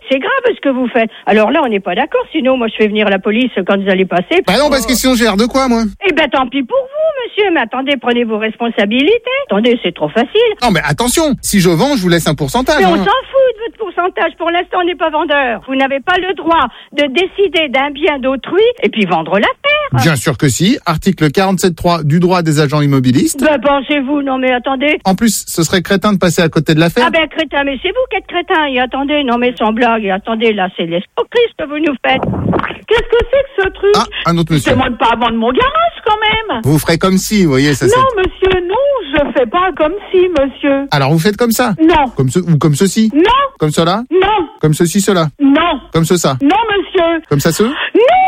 c'est grave ce que vous faites. Alors là, on n'est pas d'accord. Sinon, moi, je fais venir la police quand vous allez passer. Bah non, parce que si on gère de quoi, moi? Eh ben, tant pis pour vous, monsieur. Mais attendez, prenez vos responsabilités. Attendez, c'est trop facile. Non, mais attention, si je vends, je vous laisse un pourcentage. Mais on s'en fout de votre pourcentage. Pour l'instant, on n'est pas vendeur. Vous n'avez pas le droit de décider d'un bien d'autrui et puis vendre l'affaire. Bien sûr que si. Article 47.3 du droit des agents immobilistes. Ben, pensez-vous, non mais attendez. En plus, ce serait crétin de passer à côté de l'affaire. Ah ben, crétin, mais c'est vous qui êtes crétin. Et attendez, non mais sans blague. Et attendez, là, c'est l'escroquerie ce que vous nous faites. Qu'est-ce que c'est que ce truc? Ah, un autre monsieur. Demande pas à vendre mon garage, quand même. Vous ferez comme si, vous voyez, ça c'est... Non, monsieur, non, je fais pas comme si, monsieur. Alors vous faites comme ça? Non. Ou comme ceci? Non. Comme cela? Non. Comme ceci, cela? Non. Comme ça? Non, monsieur. Comme ça, Non,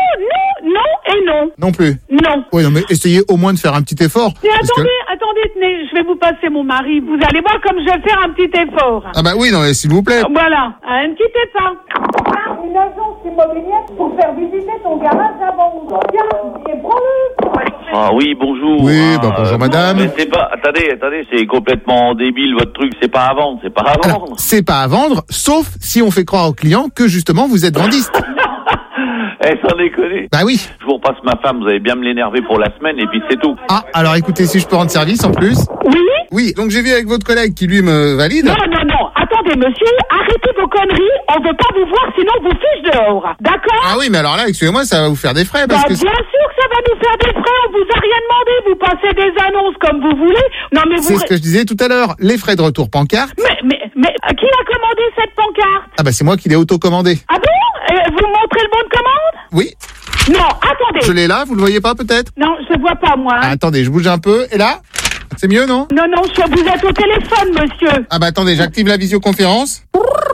et non. Non plus. Non. Oui, non, mais essayez au moins de faire un petit effort. Mais parce attendez, que... attendez, tenez, je vais vous passer mon mari. Vous allez voir comme je vais faire un petit effort. Ah bah oui, non, mais s'il vous plaît. Voilà, un petit effort. Une agence immobilière pour faire visiter ton garage à vendre. Tiens, et prends-le. Ah oui, bonjour. Oui, bah bonjour madame. Mais c'est pas... Attendez, c'est complètement débile votre truc, c'est pas à vendre, c'est pas à vendre. Alors, c'est pas à vendre, sauf si on fait croire aux clients que justement vous êtes vendiste. Sans déconner. Bah oui. Je vous repasse ma femme, vous allez bien me l'énerver pour la semaine et puis c'est tout. Ah, alors écoutez, si je peux rendre service en plus. Oui. Oui, donc j'ai vu avec votre collègue qui lui me valide. Non, attendez monsieur, arrêtez vos conneries, on veut pas vous voir sinon on vous fiche dehors, d'accord? Ah oui, mais alors là, excusez-moi, ça va vous faire des frais parce que... Bien sûr que ça va nous faire des frais, on vous a rien demandé, vous passez des annonces comme vous voulez. Non mais vous... C'est ce que je disais tout à l'heure, les frais de retour pancarte. Mais qui a commandé cette pancarte? Ah bah c'est moi qui l'ai auto-commandé. Ah bon? Vous montrez le bon de commande? Oui. Non, attendez. Je l'ai là, vous le voyez pas peut-être? Non, je vois pas moi. Ah, attendez, je bouge un peu, et là? C'est mieux, non? Non, vous êtes au téléphone, monsieur. Ah bah attendez, j'active la visioconférence.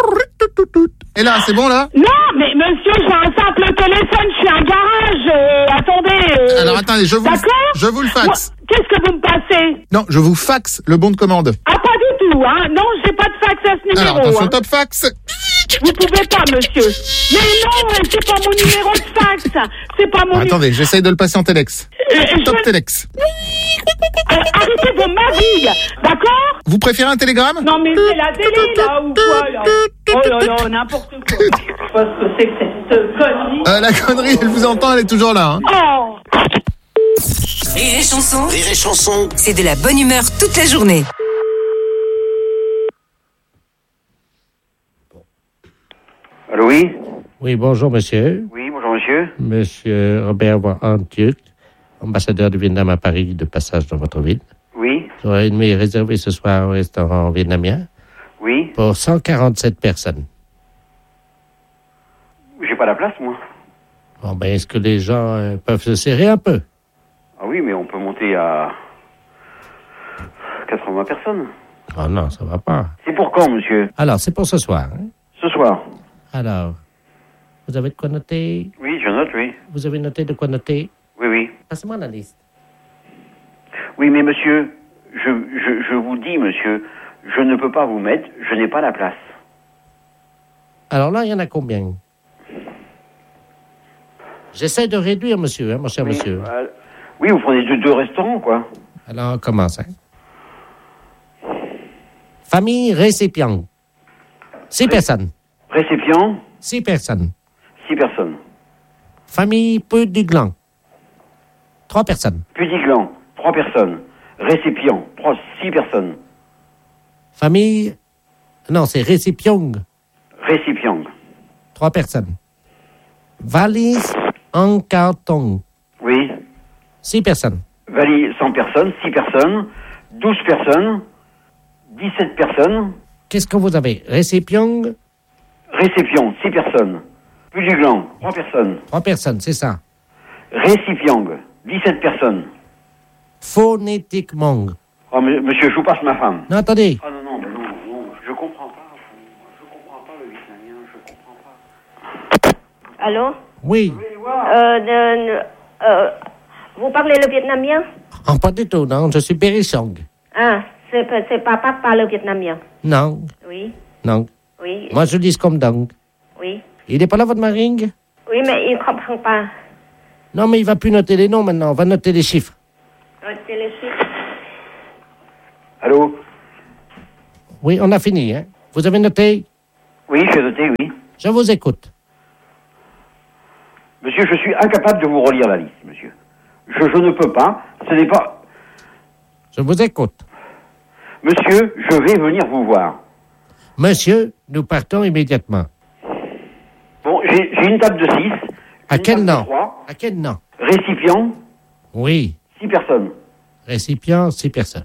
Et là, c'est bon là? Non, mais monsieur, j'ai un simple téléphone, je suis un garage. Attendez. Alors attendez, je vous le faxe. Qu'est-ce que vous me passez? Non, je vous faxe le bon de commande. Ah, pas du tout, hein. Non, j'ai pas de fax à ce numéro. Alors attention, hein. top fax. Vous pouvez pas, monsieur. Mais non, c'est pas mon numéro de fax. C'est pas mon... Attendez, j'essaye de le passer en téléx. Top téléx. Arrêtez vos magouilles, d'accord? Vous préférez un télégramme? Non, mais c'est la télé, là, ou quoi, là? Oh là là, n'importe quoi. Je sais pas ce que c'est que cette connerie. La connerie, elle vous entend, elle est toujours là. Hein. Oh! Rire et chanson, c'est de la bonne humeur toute la journée. Allô, oui? Oui, bonjour monsieur. Oui, bonjour monsieur. Monsieur Robert Antuc, ambassadeur du Vietnam à Paris, de passage dans votre ville. Oui? J'aurais une nuit réservée ce soir au restaurant vietnamien. Oui? Pour 147 personnes. J'ai pas la place, moi. Bon, ben, est-ce que les gens peuvent se serrer un peu? Ah oui, mais on peut monter à 80 personnes. Oh non, ça va pas. C'est pour quand, monsieur? Alors, c'est pour ce soir. Hein? Ce soir. Alors, vous avez de quoi noter? Oui, je note, oui. Vous avez noté de quoi noter? Oui, oui. Passez-moi la liste. Oui, mais monsieur, je vous dis, monsieur, je ne peux pas vous mettre, je n'ai pas la place. Alors là, il y en a combien? J'essaie de réduire, monsieur, hein, mon cher monsieur. Oui, vous prenez deux restaurants, quoi. Alors, on commence, hein. Famille récipient. 6 personnes. Récipient? 6 personnes. 6 personnes. Famille peu du gland. 3 personnes. Pudiglan, 3 personnes. Récipient, 6 personnes. Famille... Non, c'est récipient. Récipient. 3 personnes. Valise en carton. Oui. 6 personnes. Valise 100 personnes, 6 personnes. 12 personnes. 17 personnes. Qu'est-ce que vous avez? Récipient? Récipient, 6 personnes. Pudiglan, 3 personnes. 3 personnes, c'est ça. Récipient, 17 personnes. Phonétiquement. Oh, monsieur, je vous passe ma femme. Non, attendez. Ah non, je comprends pas. Je comprends pas le vietnamien, je comprends pas. Allô? Oui. Vous parlez le vietnamien? Oh, pas du tout, non. Je suis Périssong. Ah, c'est papa qui parle vietnamien. Non. Oui. Non. Oui. Moi, je dis comme donc. Oui. Il n'est pas là, votre mari? Oui, mais il ne comprend pas. Non, mais il va plus noter les noms maintenant. On va noter les chiffres. Notez les chiffres. Allô? Oui, on a fini, hein. Vous avez noté? Oui, j'ai noté, oui. Je vous écoute. Monsieur, je suis incapable de vous relire la liste, monsieur. Je ne peux pas. Ce n'est pas... Je vous écoute. Monsieur, je vais venir vous voir. Monsieur, nous partons immédiatement. Bon, j'ai une table de 6. À quel nom? 3, À quel nom? récipient, Oui. 6 personnes. Récipient, 6 personnes.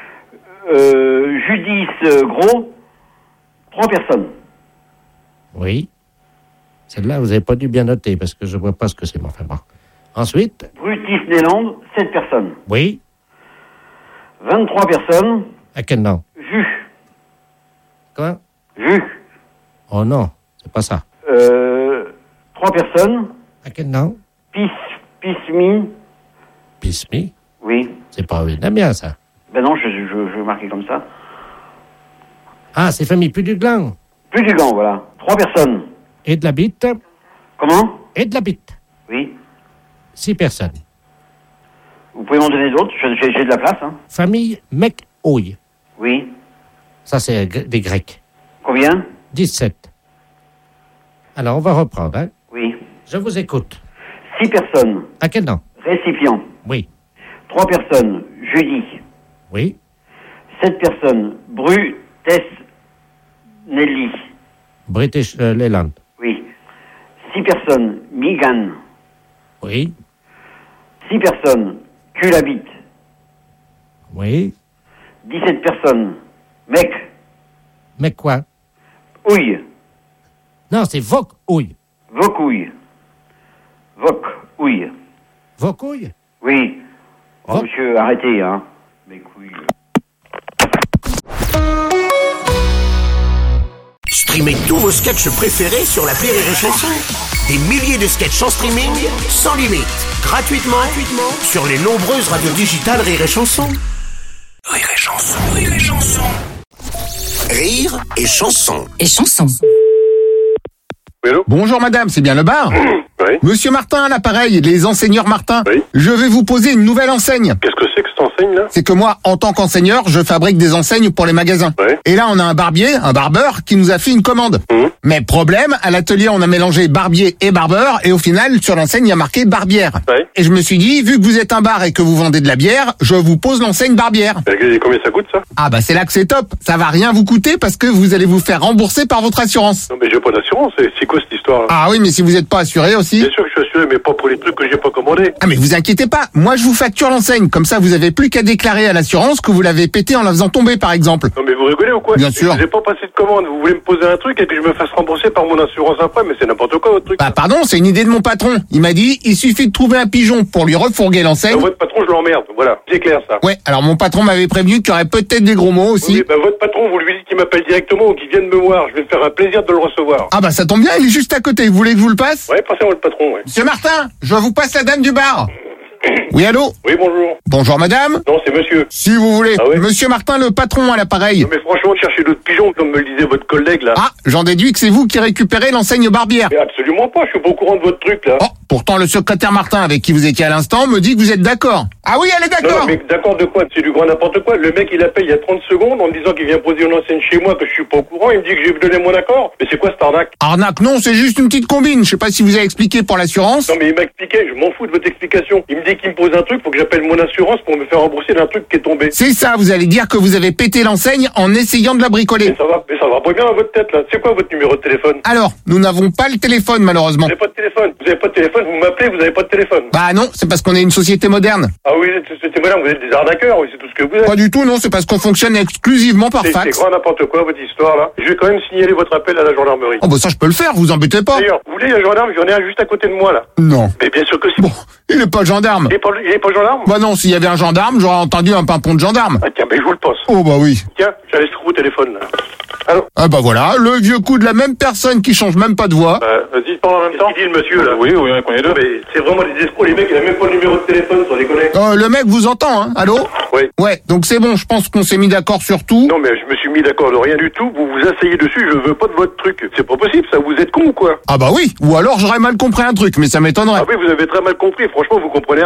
Judice gros, 3 personnes. Oui. Celle-là, vous n'avez pas dû bien noter parce que je ne vois pas ce que c'est. Enfin bon. Ensuite? Brutus Néland, 7 personnes. Oui. 23 personnes. À quel nom? Jus. Quoi? Jus. Oh non, c'est pas ça. 3 personnes. À quel nom? Pismi. Pismi? Oui. C'est pas vietnamien, ça. Ben non, je marquais comme ça. Ah, c'est famille plus du gland. Plus du gant, voilà. 3 personnes. Et de la bite. Comment? Et de la bite. Oui. 6 personnes. Vous pouvez m'en donner d'autres? J'ai de la place, hein. Famille Mec-Ouille. Oui. Ça, c'est des Grecs. Combien? 17. Alors, on va reprendre, hein. Oui. Je vous écoute. 6 personnes. À quel nom? Récipient. Oui. 3 personnes. Judy. Oui. 7 personnes. Nelly. British Leyland. Oui. 6 personnes. Migan. Oui. 6 personnes. Culabit. Oui. 17 personnes. Mec. Mais quoi? Ouille. Non, c'est Voc-Ouille. Vocouille. Voc-ouille. Vocouille? Oui. Oh, Voc- monsieur, arrêtez, hein. Mes couilles. Streamez tous vos sketchs préférés sur l'appli Rire et Chanson. Des milliers de sketchs en streaming, sans limite, gratuitement sur les nombreuses radios digitales Rire et Chanson. Rire et Chanson, Rire et Chanson. Rire et Chanson. Et chanson. Bonjour madame, c'est bien le bar? Oui. Monsieur Martin à l'appareil, les enseigneurs Martin. Oui. Je vais vous poser une nouvelle enseigne. Qu'est-ce que c'est que cette enseigne-là? C'est que moi, en tant qu'enseigneur, je fabrique des enseignes pour les magasins. Ouais. Et là, on a un barbier, un barbeur, qui nous a fait une commande. Mais problème, à l'atelier, on a mélangé barbier et barbeur, et au final, sur l'enseigne, il y a marqué barbière. Ouais. Et je me suis dit, vu que vous êtes un bar et que vous vendez de la bière, je vous pose l'enseigne barbière. Et combien ça coûte, ça? Ah bah c'est là que c'est top. Ça va rien vous coûter parce que vous allez vous faire rembourser par votre assurance. Non, mais j'ai pas d'assurance. C'est quoi cette histoire-là? Ah oui, mais si vous n'êtes pas assuré aussi... Bien sûr que je suis assuré, mais pas pour les trucs que j'ai pas commandés. Ah mais vous inquiétez pas, moi je vous facture l'enseigne, comme ça vous avez plus qu'à déclarer à l'assurance que vous l'avez pété en la faisant tomber par exemple. Non, mais vous rigolez ou quoi? Bien sûr. Je vous ai pas passé de commande. Vous voulez me poser un truc et que je me fasse rembourser par mon assurance après, mais c'est n'importe quoi votre truc. Bah pardon, c'est une idée de mon patron. Il m'a dit, il suffit de trouver un pigeon pour lui refourguer l'enseigne. Non, votre patron, je l'emmerde. Voilà, c'est clair ça. Ouais, alors mon patron m'avait prévenu qu'il y aurait peut-être des gros mots aussi. Oui, bah votre patron, vous lui dites qu'il m'appelle directement ou qu'il vienne me voir. Je vais me faire un plaisir de le recevoir. Ah bah ça tombe bien, il est juste à côté, vous voulez que je vous le passe? Ouais, passez-moi le patron, ouais. Monsieur Martin, je vous passe la dame du bar. Oui, allô? Oui, bonjour. Bonjour madame. Non, c'est monsieur. Si vous voulez. Ah ouais? Monsieur Martin, le patron à l'appareil. Non, mais franchement, cherchez d'autres pigeons, comme me le disait votre collègue, là. Ah, j'en déduis que c'est vous qui récupérez l'enseigne barbière. Mais absolument pas, je suis pas au courant de votre truc, là. Oh, pourtant le secrétaire Martin avec qui vous étiez à l'instant me dit que vous êtes d'accord. Ah oui, elle est Non, d'accord. mais d'accord de quoi? C'est du grand n'importe quoi. Le mec, il appelle il y a 30 secondes en me disant qu'il vient poser une enseigne chez moi, que je suis pas au courant. Il me dit que j'ai donné mon accord. Mais c'est quoi cette arnaque? Arnaque, non, c'est juste une petite combine. Je sais pas si vous avez expliqué pour l'assurance. Non, mais il m'a expliqué, je m'en fous de votre explication. Il me dit qu'il me pose un truc, faut que j'appelle mon assurance pour me faire rembourser d'un truc qui est tombé. C'est ça, vous allez dire que vous avez pété l'enseigne en essayant de la bricoler. Mais ça va pas bien à votre tête, là. C'est quoi votre numéro de téléphone? Alors, nous n'avons pas le téléphone malheureusement. Vous avez pas de téléphone. Vous avez pas de téléphone, vous m'appelez, vous avez pas de téléphone. Bah non, c'est parce qu'on est une société moderne. Ah oui, c'était madame, vous êtes des arnaqueurs, oui, c'est tout ce que vous êtes. Pas du tout, non, c'est parce qu'on fonctionne exclusivement par C'est fax. grand n'importe quoi, votre histoire, là. Je vais quand même signaler votre appel à la gendarmerie. Oh bah ça je peux le faire, vous embêtez pas. D'ailleurs, vous voulez un gendarme? J'en ai un juste à côté de moi, là. Non. Mais bien sûr que si. Bon, il est pas gendarme. Il est pas gendarme? Bah non, s'il y avait un gendarme, j'aurais entendu un pimpon de gendarme. Ah tiens, mais je vous le passe. Oh bah oui. Tiens, j'allais se trouver au téléphone, là. Allô? Ah bah voilà, le vieux coup de la même personne qui change même pas de voix. Vas-y, parle en même temps. Qu'est-ce qu'il dit, le monsieur, là? Oui, on connaît deux. Mais c'est vraiment des escrocs, les mecs, il a même pas le numéro de téléphone, sans déconner. Le mec vous entend, hein. Allô? Oui. Ouais, donc c'est bon, je pense qu'on s'est mis d'accord sur tout. Non, mais je me suis mis d'accord de rien du tout. Vous vous asseyez dessus, je veux pas de votre truc. C'est pas possible, ça. Vous êtes con ou quoi? Ah bah oui, ou alors j'aurais mal compris un truc, mais ça m'étonnerait. Ah oui, vous avez très mal compris. Franchement, vous comprenez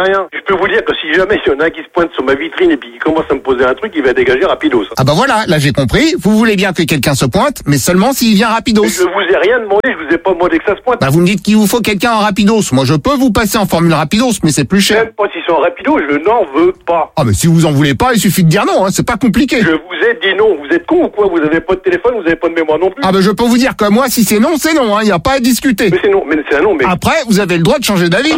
rien. Je peux vous dire que si jamais il y en a un qui se pointe sur ma vitrine et puis qui commence à me poser un truc, il va dégager rapidos. Ah bah voilà, là j'ai compris. Vous voulez bien que quelqu'un se pointe, mais seulement s'il vient rapidos. Je vous ai rien demandé, je vous ai pas demandé que ça se pointe. Bah vous me dites qu'il vous faut quelqu'un en rapidos. Moi je peux vous passer en formule rapidos, mais c'est plus cher. Même pas s'ils sont rapidos, je n'en veux pas. Ah mais si vous en voulez pas, il suffit de dire non, hein, c'est pas compliqué. Je vous ai dit non, vous êtes con ou quoi? Vous avez pas de téléphone, vous avez pas de mémoire non plus. Ah bah je peux vous dire que moi si c'est non, c'est non, hein, y a pas à discuter. Mais c'est non, mais c'est un non, mais... Après, vous avez le droit de changer d'avis.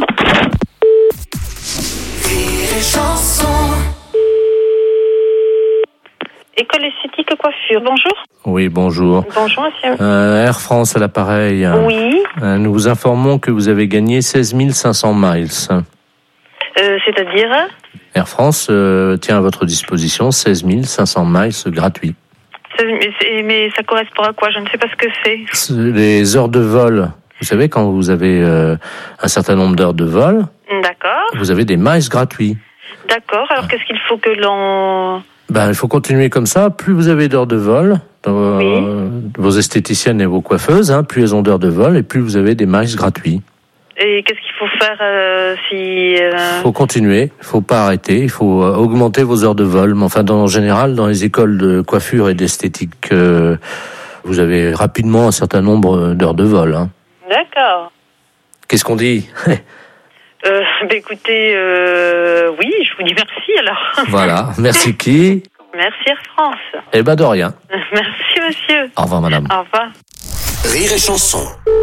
École esthétique coiffure, bonjour. Oui, bonjour. Bonjour, monsieur. Air France à l'appareil. Oui. Nous vous informons que vous avez gagné 16 500 miles. C'est-à-dire Air France tient à votre disposition 16 500 miles gratuits. Mais ça correspond à quoi? Je ne sais pas ce que c'est. Les heures de vol. Vous savez, quand vous avez un certain nombre d'heures de vol, d'accord. Vous avez des miles gratuits. D'accord. Alors, qu'est-ce qu'il faut que l'on... Il faut continuer comme ça. Plus vous avez d'heures de vol, vos esthéticiennes et vos coiffeuses, plus elles ont d'heures de vol, et plus vous avez des miles gratuits. Et qu'est-ce qu'il faut faire si... Faut continuer, il faut pas arrêter, il faut augmenter vos heures de vol. Mais enfin, en général, dans les écoles de coiffure et d'esthétique, vous avez rapidement un certain nombre d'heures de vol. Hein. D'accord. Qu'est-ce qu'on dit? Écoutez, oui, je vous dis merci alors. Voilà, merci qui? Merci Air France. Eh ben de rien. Merci monsieur. Au revoir madame. Au revoir. Rire et chanson.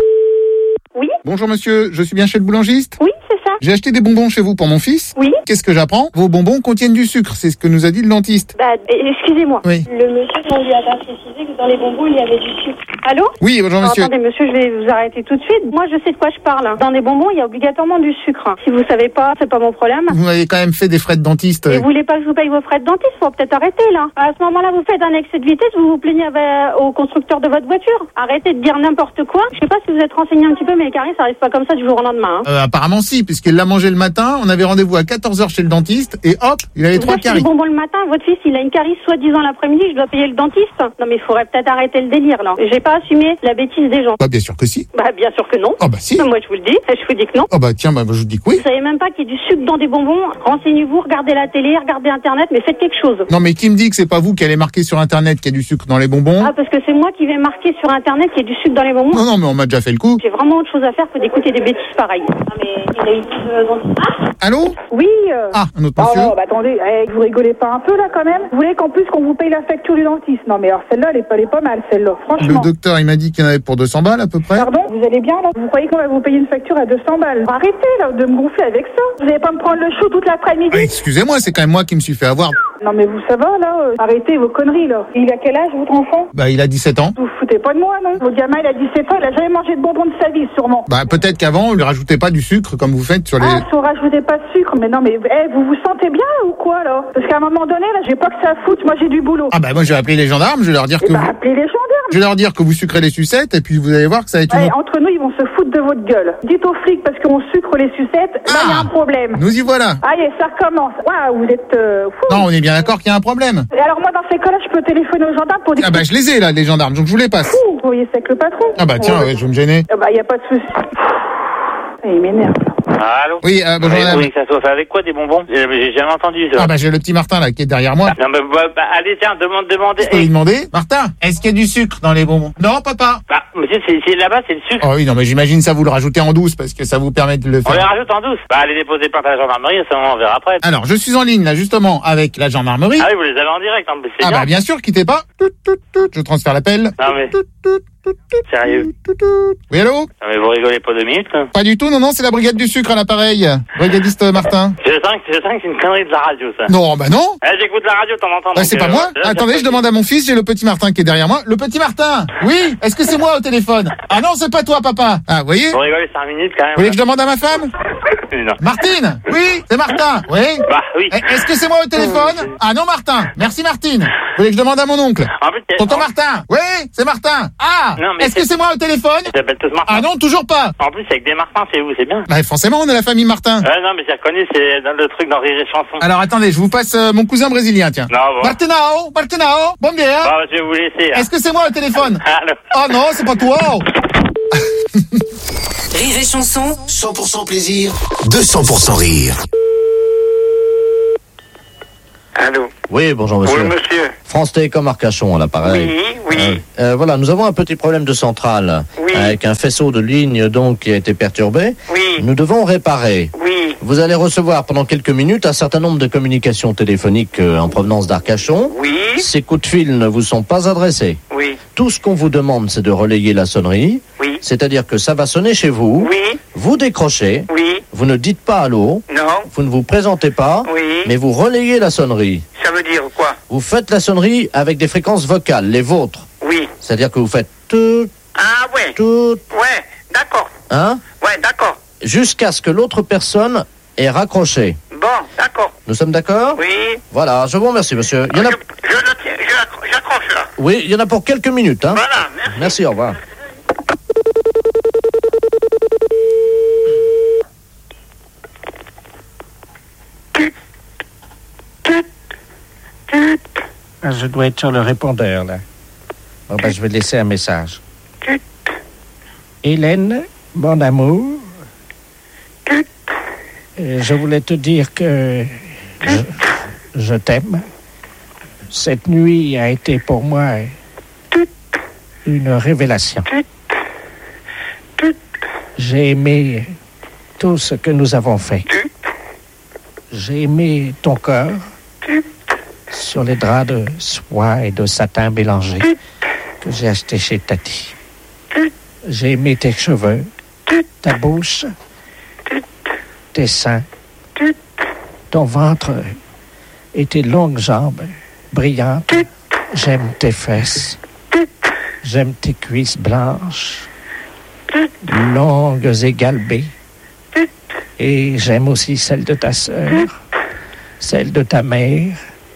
Oui. Bonjour monsieur, je suis bien chez le boulangiste? Oui, c'est ça. J'ai acheté des bonbons chez vous pour mon fils. Oui. Qu'est-ce que j'apprends? Vos bonbons contiennent du sucre, c'est ce que nous a dit le dentiste. Excusez-moi. Oui. Le monsieur, on lui a pas précisé que dans les bonbons, il y avait du sucre. Allô? Oui, bonjour monsieur. Attendez monsieur, je vais vous arrêter tout de suite. Moi, je sais de quoi je parle. Dans les bonbons, il y a obligatoirement du sucre. Si vous savez pas, c'est pas mon problème. Vous m'avez quand même fait des frais de dentiste. Et vous voulez pas que je vous paye vos frais de dentiste? Faut peut-être arrêter, là. À ce moment-là, vous faites un excès de vitesse, vous vous plaignez au constructeur de votre voiture. Arrêtez de dire n'importe quoi. Je sais pas si vous êtes renseigné un petit peu, mais les caries, ça arrive pas comme ça du jour au lendemain. Apparemment si, puisqu'il l'a mangé le matin, on avait rendez-vous à 14h chez le dentiste, et hop, il avait 3 caries. Le bonbon le matin, votre fils, il a une carie soi-disant l'après-midi, je dois payer le dentiste. Non mais il faudrait peut-être arrêter le délire, là. J'ai pas assumé la bêtise des gens. Bah bien sûr que si. Bah bien sûr que non. Oh bah si. Moi je vous le dis, je vous dis que non. Oh bah tiens, je vous dis que oui. Vous savez même pas qu'il y a du sucre dans des bonbons. Renseignez-vous, regardez la télé, regardez internet, mais faites quelque chose. Non mais qui me dit que c'est pas vous qui allez marquer sur internet qu'il y a du sucre dans les bonbons? Ah parce que c'est moi qui vais marquer sur internet qu'il y a du sucre dans les bonbons. Non mais on m'a déjà fait le coup. J'ai vraiment autre chose à faire que d'écouter des bêtises pareilles. Ah mais il a une dentiste. Allô? Oui. Ah, un autre monsieur. Oh, attendez, vous rigolez pas un peu là quand même? Vous voulez qu'en plus qu'on vous paye la facture du dentiste? Non mais alors celle-là, elle est pas mal, celle-là, franchement. Le docteur, il m'a dit qu'il y en avait pour 200 balles à peu près. Pardon? Vous allez bien là? Vous croyez qu'on va vous payer une facture à 200 balles? Arrêtez là de me gonfler avec ça. Vous allez pas me prendre le chou toute l'après-midi? Excusez-moi, c'est quand même moi qui me suis fait avoir. Non mais vous ça va là? Arrêtez vos conneries là. Il a quel âge votre enfant? Il a 17 ans. Vous vous foutez pas de moi non? Votre gamin il a 17 ans, il a jamais mangé de bonbons de sa vie sûrement. Peut-être qu'avant on lui rajoutait pas du sucre comme vous faites sur les... Ah, si on rajoutait pas de sucre, mais non mais vous vous sentez bien ou quoi là? Parce qu'à un moment donné là, j'ai pas que ça à foutre, moi j'ai du boulot. Moi je vais appeler les gendarmes, je vais leur dire que appelez les gendarmes. Je vais leur dire que vous sucrez les sucettes et puis vous allez voir que ça va être entre nous, ils vont se foutre de votre gueule. Dites aux flics parce qu'on sucre les sucettes, là il y a un problème. Nous y voilà. Allez, ça recommence. Waouh, vous êtes fous. Non, on est bien d'accord qu'il y a un problème. Et alors moi dans ces cas-là, je peux téléphoner aux gendarmes pour dire... je les ai là, les gendarmes, donc je vous les passe. Vous voyez, c'est avec le patron. Tiens, je vais me gêner. Y a pas de souci. Il m'énerve. Allô? Oui, bonjour madame. Oui, ça se fait avec quoi des bonbons? J'ai jamais entendu ça. J'ai le petit Martin là qui est derrière moi. Non, allez, tiens, demandez. Je peux lui demander. Martin, est-ce qu'il y a du sucre dans les bonbons? Non, papa. Monsieur, c'est là-bas, c'est le sucre. Oh oui, non, mais j'imagine ça vous le rajoutez en douce parce que ça vous permet de le faire. On les rajoute en douce. Allez déposer plainte à la gendarmerie, ça on verra après. Alors, je suis en ligne là justement avec la gendarmerie. Ah oui, vous les avez en direct, en plus, c'est bien. Bien sûr, quittez pas. Je transfère l'appel. Non mais... Sérieux? Oui, allô? Non mais vous rigolez pas 2 minutes, là? Pas du tout, non, c'est la brigade du sucre à l'appareil. Brigadiste Martin. Je sens que c'est une connerie de la radio, ça. Non, non. J'écoute la radio, t'en entends. C'est pas moi. Attendez, je demande à mon fils, j'ai le petit Martin qui est derrière moi. Le petit Martin! Oui? Est-ce que c'est moi au téléphone? Ah non, c'est pas toi, papa. Vous voyez? Vous rigolez 5 minutes, quand même. Vous voulez que je demande à ma femme? Non. Martine! Oui? C'est Martin? Oui? Oui. Est-ce que c'est moi au téléphone? Ah non, Martin. Merci, Martine. Vous voulez que je demande à mon oncle? Tonton Martin? Oui? C'est Martin. Non, mais est-ce que c'est moi au téléphone? J'appelle tous Martin. Ah non, toujours pas. En plus, avec des Martins, c'est vous, c'est bien. Forcément, on est la famille Martin. Non, mais j'ai reconnu, c'est dans le truc dans Rire et Chanson. Alors, attendez, je vous passe mon cousin brésilien, tiens. Non, bon. Martinao, bon dia. Je vais vous laisser. Est-ce que c'est moi au téléphone? Allô? Oh non, c'est pas toi. Rire et Chanson. 100% plaisir, 200% rire. Allô. Oui, bonjour monsieur. Oui, monsieur. France Télécom Arcachon à l'appareil. Oui. Voilà, nous avons un petit problème de centrale. Oui. Avec un faisceau de ligne donc qui a été perturbé. Oui. Nous devons réparer. Oui. Vous allez recevoir pendant quelques minutes un certain nombre de communications téléphoniques en provenance d'Arcachon. Oui. Ces coups de fil ne vous sont pas adressés. Oui. Tout ce qu'on vous demande, c'est de relayer la sonnerie. Oui. C'est-à-dire que ça va sonner chez vous. Oui. Vous décrochez. Oui. Vous ne dites pas allô. Non. Vous ne vous présentez pas. Oui. Mais vous relayez la sonnerie. Ça veut dire quoi? Vous faites la sonnerie avec des fréquences vocales, les vôtres. Oui. C'est-à-dire que vous faites tout. Ah ouais. Tout. Ouais, d'accord. Hein? Ouais, d'accord. Jusqu'à ce que l'autre personne ait raccroché. Bon, d'accord. Nous sommes d'accord? Oui. Voilà, je vous remercie, monsieur. Il y en a... J'accroche là. Oui, il y en a pour quelques minutes. Hein? Voilà, merci. Merci, au revoir. Je dois être sur le répondeur, là. Bon, je vais laisser un message. Hélène, mon amour, je voulais te dire que je t'aime. Cette nuit a été pour moi une révélation. J'ai aimé tout ce que nous avons fait. J'ai aimé ton corps sur les draps de soie et de satin mélangés que j'ai achetés chez Tati. J'ai aimé tes cheveux, ta bouche, tes seins, ton ventre et tes longues jambes brillantes. J'aime tes fesses. J'aime tes cuisses blanches, longues et galbées. Et j'aime aussi celle de ta sœur, celle de ta mère.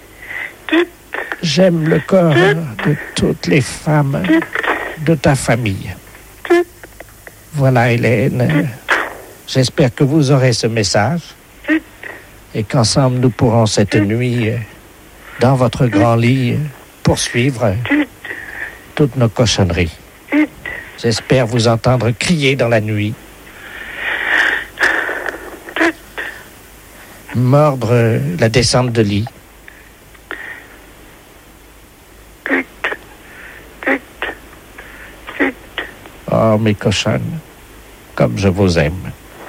J'aime le corps de toutes les femmes de ta famille. Voilà, Hélène. J'espère que vous aurez ce message et qu'ensemble nous pourrons cette nuit, dans votre grand lit, poursuivre toutes nos cochonneries. J'espère vous entendre crier dans la nuit, mordre la descente de lit. Oh, mes cochonnes, comme je vous aime.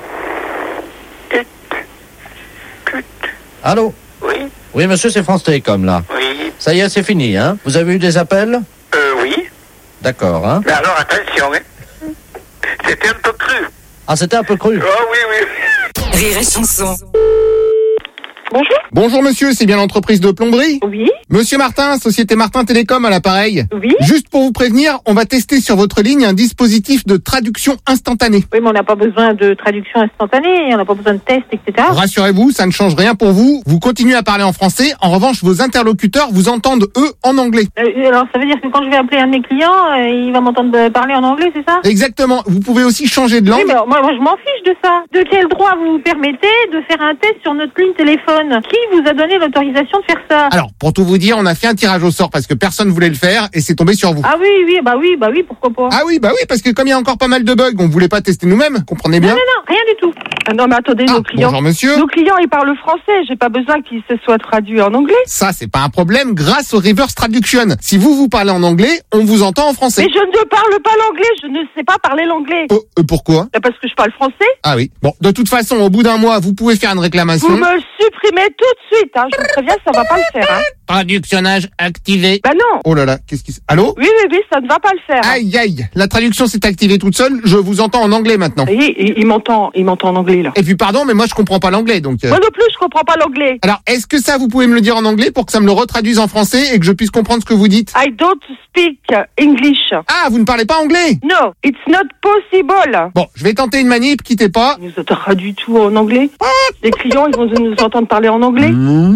Allô? Oui. Oui, monsieur, c'est France Télécom, là. Oui. Ça y est, c'est fini, hein? Vous avez eu des appels? Oui. D'accord, hein? Mais alors, attention, hein. C'était un peu cru. Ah, c'était un peu cru? Oh, oui. Rire et chanson. Bonjour. Bonjour monsieur, c'est bien l'entreprise de plomberie? Oui. Monsieur Martin, Société Martin Télécom à l'appareil. Oui. Juste pour vous prévenir, on va tester sur votre ligne un dispositif de traduction instantanée. Oui, mais on n'a pas besoin de traduction instantanée, on n'a pas besoin de tests, etc. Rassurez-vous, ça ne change rien pour vous. Vous continuez à parler en français. En revanche, vos interlocuteurs vous entendent, eux, en anglais. Alors, ça veut dire que quand je vais appeler un de mes clients, il va m'entendre parler en anglais, c'est ça? Exactement. Vous pouvez aussi changer de langue. Oui, mais moi, je m'en fiche de ça. De quel droit vous vous permettez de faire un test sur notre ligne téléphone? Qui vous a donné l'autorisation de faire ça? Alors, pour tout vous dire, on a fait un tirage au sort parce que personne voulait le faire et c'est tombé sur vous. Ah oui, pourquoi pas? Ah oui, parce que comme il y a encore pas mal de bugs, on voulait pas tester nous-mêmes, comprenez bien? Non, rien du tout. Non, mais attendez, nos clients. Bonjour monsieur. Nos clients, ils parlent français. J'ai pas besoin qu'ils se soient traduits en anglais. Ça, c'est pas un problème grâce au reverse traduction. Si vous parlez en anglais, on vous entend en français. Mais je ne parle pas l'anglais. Je ne sais pas parler l'anglais. Pourquoi? Parce que je parle français. Ah oui. Bon, de toute façon, au bout d'un mois, vous pouvez faire une réclamation. Vous me supprimez tout de suite, hein. Je vous préviens, ça va pas le faire, hein. Traductionnage activé. Bah non. Oh là là, qu'est-ce qui se... Allô? Oui, ça ne va pas le faire. Hein. Aïe, la traduction s'est activée toute seule, je vous entends en anglais maintenant. Il m'entend en anglais, là. Et puis pardon, mais moi je comprends pas l'anglais, donc... Moi non plus, je comprends pas l'anglais. Alors, est-ce que ça, vous pouvez me le dire en anglais pour que ça me le retraduise en français et que je puisse comprendre ce que vous dites? I don't speak English. Ah, vous ne parlez pas anglais? No, it's not possible. Bon, je vais tenter une manip, quittez pas. Ils nous traduit tout en anglais. Les clients, ils vont nous entendre parler en anglais.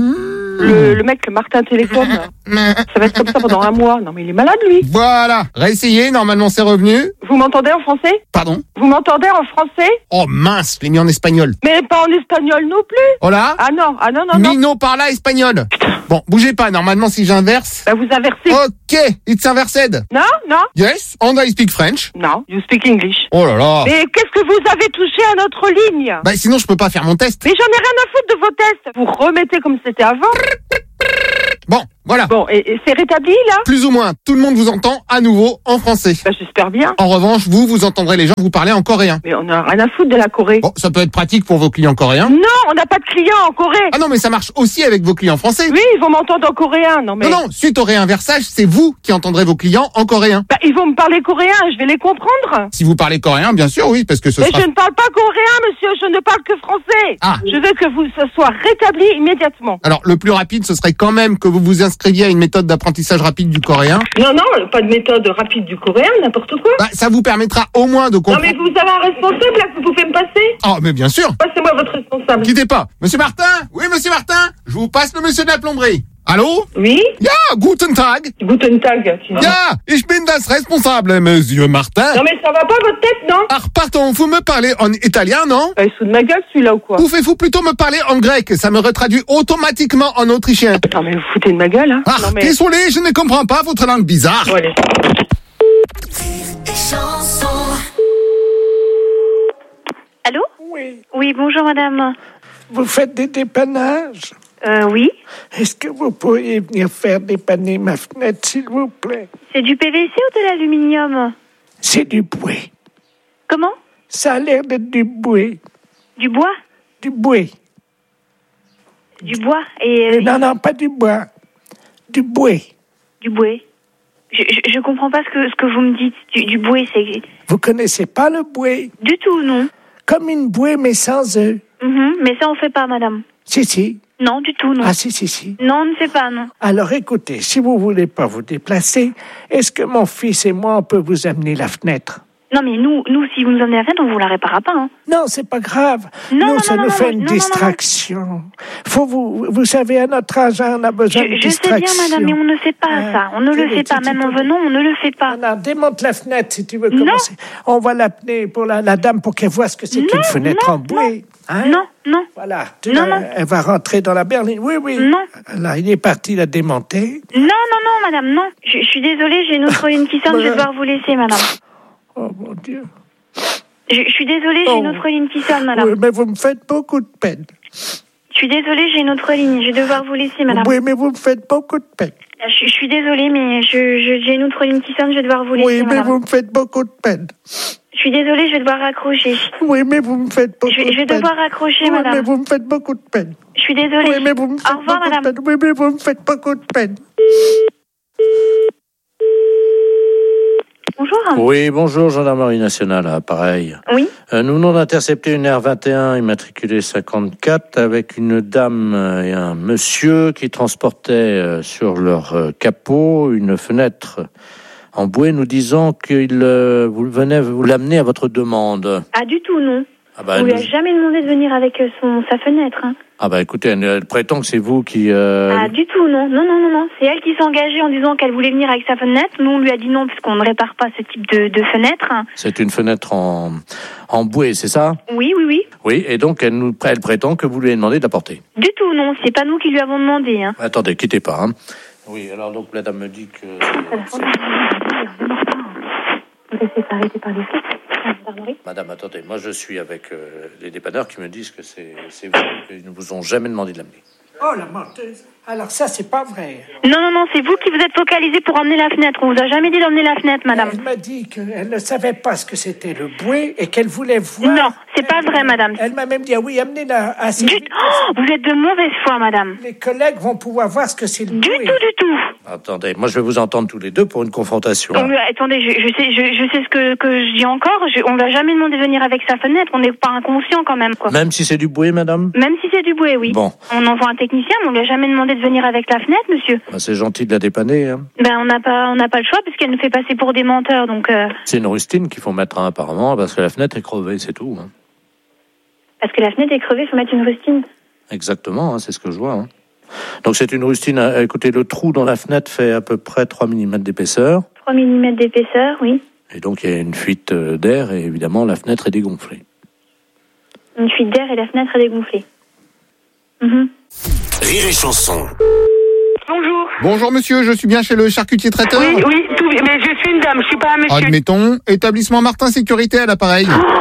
Le mec, le Martin Télécom, ça va être comme ça pendant un mois. Non mais il est malade lui. Voilà, réessayez, normalement c'est revenu. Vous m'entendez en français? Pardon? Vous m'entendez en français? Oh mince, je l'ai mis en espagnol. Mais pas en espagnol non plus. Oh là? Ah non. Mino parla espagnol. Bon, bougez pas, normalement si j'inverse... Bah vous inversez. Ok, it's inversed. Non. Yes, and I speak French. Non, you speak English. Oh là là. Mais qu'est-ce que vous avez touché à notre ligne? Bah sinon je peux pas faire mon test. Mais j'en ai rien à foutre de vos tests. Vous remettez comme c'était avant. Bon, voilà. Bon, et c'est rétabli, là? Plus ou moins. Tout le monde vous entend à nouveau en français. Bah, j'espère bien. En revanche, vous entendrez les gens vous parler en coréen. Mais on a rien à foutre de la Corée. Bon, ça peut être pratique pour vos clients coréens. Non, on n'a pas de clients en Corée. Ah non, mais ça marche aussi avec vos clients français. Oui, ils vont m'entendre en coréen, non mais... Non, suite au réinversage, c'est vous qui entendrez vos clients en coréen. Bah, ils vont me parler coréen, je vais les comprendre. Si vous parlez coréen, bien sûr, oui, parce que ce Mais sera... je ne parle pas coréen, monsieur, je ne parle que français. Ah. Je veux que ce soit rétabli immédiatement. Alors, le plus rapide, ce serait quand même que vous vous inscriviez à une méthode d'apprentissage rapide du coréen. Non, pas de méthode rapide du coréen, n'importe quoi. Bah, ça vous permettra au moins de comprendre... Non, mais vous avez un responsable, là, que vous pouvez me passer? Oh, mais bien sûr. Passez-moi votre responsable. Quittez pas. Monsieur Martin? Oui, monsieur Martin? Je vous passe le monsieur de la plomberie. Allô? Oui? Ja, guten Tag. Guten Tag. Ja, ich bin das responsable, monsieur Martin. Non mais ça va pas votre tête, non? Ah, pardon, vous me parlez en italien, non? Il se fout de ma gueule, celui-là, ou quoi? Pouvez-vous plutôt me parler en grec? Ça me retraduit automatiquement en autrichien. Non mais vous foutez de ma gueule, hein? Ah, non, mais... désolé, je ne comprends pas votre langue bizarre. Bon, allez. Allô? Oui. Oui, bonjour madame. Vous faites des dépannages? Oui. Est-ce que vous pourriez venir faire dépanner ma fenêtre, s'il vous plaît? C'est du PVC ou de l'aluminium? C'est du bois. Comment? Ça a l'air d'être du bois. Du bois? Du bois. Du bois et... Non, pas du bois. Du bois. Du bois. Je comprends pas ce que vous me dites. Du bois, c'est... Vous connaissez pas le bois? Du tout, non. Comme une bouée, mais sans œufs. Mais ça, on fait pas, madame. Si. Non, du tout, non. Ah, si. Non, on ne fait pas, non. Alors, écoutez, si vous voulez pas vous déplacer, est-ce que mon fils et moi, on peut vous amener la fenêtre? Non, mais nous, si vous nous amenez la fenêtre, on vous la réparera pas, hein. Non, c'est pas grave. Non, ça nous fait une distraction. Faut vous savez, à notre âge, on a besoin de distraction. Je sais bien, madame, mais on ne fait pas ça. On ne le fait pas. Même en venant, on ne le fait pas. Non, démonte la fenêtre si tu veux commencer. On va l'appeler pour la dame pour qu'elle voie ce que c'est qu'une fenêtre en bois. Hein? Non. Voilà. Elle va rentrer dans la berline. Oui. Non. Là, il est parti la démonter. Non, madame, non. Je suis désolée, j'ai une autre ligne qui sonne, je vais devoir vous laisser, madame. Oh, mon Dieu. Je suis désolée, j'ai une autre ligne qui sonne, madame. Oui, mais vous me faites beaucoup de peine. Je suis désolée, j'ai une autre ligne, je vais devoir vous laisser, madame. Oui, mais vous me faites beaucoup de peine. Je suis désolée, mais j'ai une autre ligne qui sonne, je vais devoir vous laisser, oui, mais madame. vous me faites beaucoup de peine. Je suis désolée, je vais devoir raccrocher. Oui, mais vous me faites beaucoup de peine. Je vais devoir raccrocher, oui, madame. mais vous me faites beaucoup de peine. Je suis désolée. Oui, mais vous me faites Au revoir, beaucoup madame. de peine. Oui, mais vous me faites beaucoup de peine. Bonjour. Oui, bonjour, gendarmerie nationale, pareil. Oui. Nous venons d'intercepter une R21 immatriculée 54 avec une dame et un monsieur qui transportaient sur leur capot une fenêtre en bois, nous disant qu'il venait vous l'amener à votre demande. Ah, du tout, non. On lui a jamais demandé de venir avec sa fenêtre, hein. Ah bah écoutez, elle prétend que c'est vous qui... Ah, du tout, non. Non. C'est elle qui s'est engagée en disant qu'elle voulait venir avec sa fenêtre. Nous, on lui a dit non, puisqu'on ne répare pas ce type de fenêtre. C'est une fenêtre en bois, c'est ça? Oui. Oui, et donc elle prétend que vous lui avez demandé de la porter. Du tout, non. C'est pas nous qui lui avons demandé, hein. Attendez, quittez pas, hein. Oui, alors donc la dame me dit que... Madame, attendez, moi je suis avec les dépanneurs qui me disent que c'est vous, qu'ils ne vous ont jamais demandé de l'amener. Oh, la menteuse. Alors ça, c'est pas vrai. Non, c'est vous qui vous êtes focalisé pour emmener la fenêtre. On vous a jamais dit d'emmener la fenêtre, madame. Elle m'a dit qu'elle ne savait pas ce que c'était le bois et qu'elle voulait voir... Non, c'est pas vrai, madame. Elle m'a même dit, oui, amenez-la assez vite. Vous êtes de mauvaise foi, madame. Les collègues vont pouvoir voir ce que c'est le bois. Du tout. Attendez, moi je vais vous entendre tous les deux pour une confrontation. Attendez, je sais ce que je dis encore. On lui a jamais demandé de venir avec sa fenêtre. On n'est pas inconscient quand même, quoi. Même si c'est du bois, madame? Même si c'est du bois, oui. Bon. On envoie un technicien, mais on lui a jamais demandé de venir avec la fenêtre, monsieur. Bah, c'est gentil de la dépanner, hein. On n'a pas le choix parce qu'elle nous fait passer pour des menteurs, donc. C'est une rustine qu'il faut mettre, hein, apparemment, parce que la fenêtre est crevée, c'est tout. Hein. Parce que la fenêtre est crevée, il faut mettre une rustine. Exactement, hein, c'est ce que je vois. Hein. Donc c'est une rustine. Écoutez, le trou dans la fenêtre fait à peu près 3 mm d'épaisseur. 3 mm d'épaisseur, oui. Et donc il y a une fuite d'air et évidemment la fenêtre est dégonflée. Une fuite d'air et la fenêtre est dégonflée. Rire et chanson. Bonjour. Bonjour monsieur, je suis bien chez le charcutier traiteur? Oui, mais je suis une dame, je suis pas un monsieur. Admettons, établissement Martin Sécurité à l'appareil.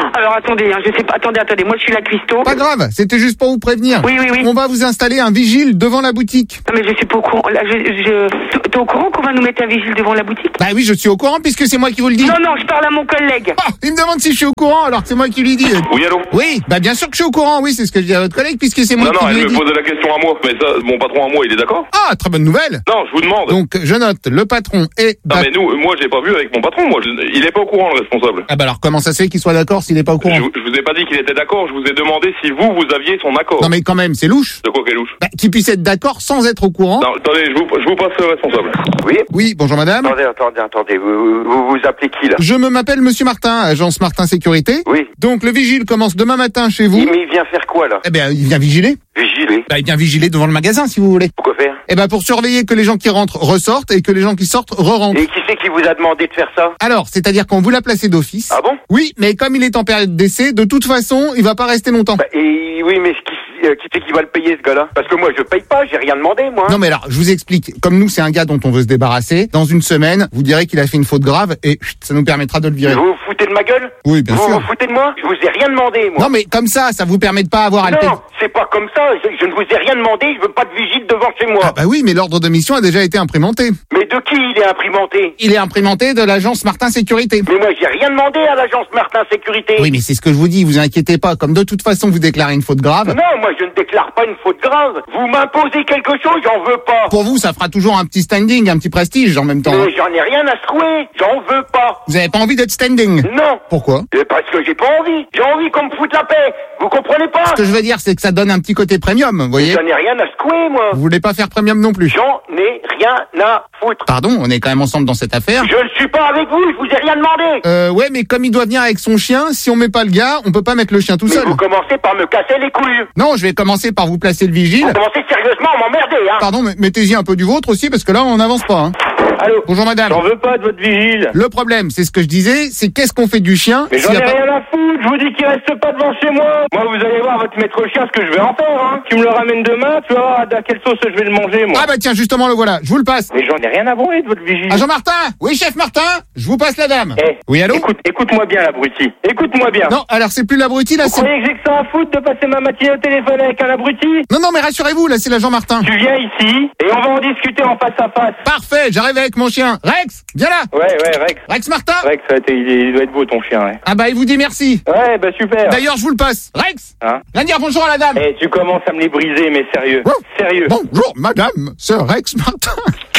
Alors attendez, je sais pas. Attendez, moi je suis la cuistot. Pas grave, c'était juste pour vous prévenir. Oui. On va vous installer un vigile devant la boutique. Non mais je suis pas au courant. Là, t'es au courant qu'on va nous mettre un vigile devant la boutique? Bah oui, je suis au courant puisque c'est moi qui vous le dis. Non, je parle à mon collègue. Oh, il me demande si je suis au courant alors que c'est moi qui lui dis. Oui, allô? Oui, bah bien sûr que je suis au courant, oui, c'est ce que je dis à votre collègue puisque c'est moi qui lui ai dit. Non, elle me pose la question à moi, mais ça, mon patron à moi, il est d'accord? Ah, très bonne nouvelle. Non, je vous demande. Donc, je note, le patron est... Non, mais moi, j'ai pas vu avec mon patron, il est pas au courant, le responsable. Ah bah alors, comment ça se fait qu'il soit d'accord s'il est pas au courant? Je vous ai pas dit qu'il était d'accord, je vous ai demandé si vous aviez son accord. Non mais quand même, c'est louche. De quoi qu'est louche? Bah, qu'il puisse être d'accord sans être au courant. Non, attendez, je vous passe le responsable. Oui? Oui, bonjour madame. Attendez, vous appelez qui là? Je me m'appelle Monsieur Martin, agence Martin Sécurité. Oui. Donc le vigile commence demain matin chez vous. Mais il vient faire quoi là? Eh ben, il vient vigiler. Vigiler? Bah, il vient vigiler devant le magasin si vous voulez. Pourquoi faire? Eh ben, pour surveiller que les gens qui rentrent ressortent et que les gens qui sortent re-rentrent. Et qui c'est qui vous a demandé de faire ça? Alors, c'est-à-dire qu'on vous l'a placé d'office. Ah bon? Oui, mais comme il est en période d'essai, de toute façon, il va pas rester longtemps. Bah, oui, mais qui c'est qui va le payer ce gars-là? Parce que moi je paye pas, j'ai rien demandé moi. Non mais alors, je vous explique. Comme nous, c'est un gars dont on veut se débarrasser. Dans une semaine, vous direz qu'il a fait une faute grave et ça nous permettra de le virer. Vous vous foutez de ma gueule? Oui, bien sûr. Vous vous foutez de moi? Je vous ai rien demandé moi. Non mais comme ça vous permet de pas avoir à le payer. Non, c'est pas comme ça. Je ne vous ai rien demandé. Je veux pas de vigile devant chez moi. Ah bah oui, mais l'ordre de mission a déjà été imprimanté. Mais de qui il est imprimanté? Il est imprimanté de l'agence Martin Sécurité. Mais moi j'ai rien demandé à l'agence Martin Sécurité. Oui, mais c'est ce que je vous dis. Vous inquiétez pas. Comme de toute façon vous déclarez une faute grave. Non, moi je ne déclare pas une faute grave. Vous m'imposez quelque chose, j'en veux pas. Pour vous, ça fera toujours un petit standing, un petit prestige en même temps. Mais j'en ai rien à secouer. J'en veux pas. Vous avez pas envie d'être standing? Non. Pourquoi? Parce que j'ai pas envie. J'ai envie qu'on me foute la paix. Vous comprenez pas? Ce que je veux dire, c'est que ça donne un petit côté premium, vous voyez? J'en ai rien à secouer, moi. Vous voulez pas faire premium non plus? J'en ai rien à foutre. Pardon, on est quand même ensemble dans cette affaire. Je ne suis pas avec vous, je vous ai rien demandé. Ouais, mais comme il doit venir avec son chien, si on met pas le gars, on peut pas mettre le chien tout seul. Vous commencez par me casser les couilles. Non, je vais commencer par vous placer le vigile. Vous commencez sérieusement à m'emmerder, hein. Pardon, mais mettez-y un peu du vôtre aussi, parce que là, on n'avance pas, hein. Allô? Bonjour madame. J'en veux pas de votre vigile. Le problème, c'est ce que je disais, c'est qu'est-ce qu'on fait du chien? Mais j'en ai rien à foutre, je vous dis qu'il reste pas devant chez moi. Moi, vous allez voir votre maître chien ce que je vais en faire, hein. Tu me le ramènes demain, tu vas voir à quelle sauce je vais le manger, moi. Ah bah tiens, justement, le voilà, je vous le passe. Mais j'en ai rien à branler de votre vigile. Ah Jean-Martin? Oui, chef Martin? Je vous passe la dame. Oui, allô? Écoute-moi bien, l'abruti. Écoute-moi bien. Non, alors c'est plus l'abruti, là, vous croyez que j'ai que ça à foutre de passer ma matinée au téléphone avec un abruti? Non, mais rassurez-vous, là, c'est la Jean-Martin. Tu viens ici, et on va en discuter en face à face. Parfait, j'arrive avec mon chien. Rex, viens là. Ouais, Rex. Rex Martin? Rex, il doit être beau, ton chien, ouais. Ah bah, il vous dit merci. Ouais, bah super. D'ailleurs, je vous le passe. Rex? Hein? Viens dire bonjour à la dame. Tu commences à me les briser, mais sérieux. Sérieux. Bonjour, madame, Sir Rex Martin.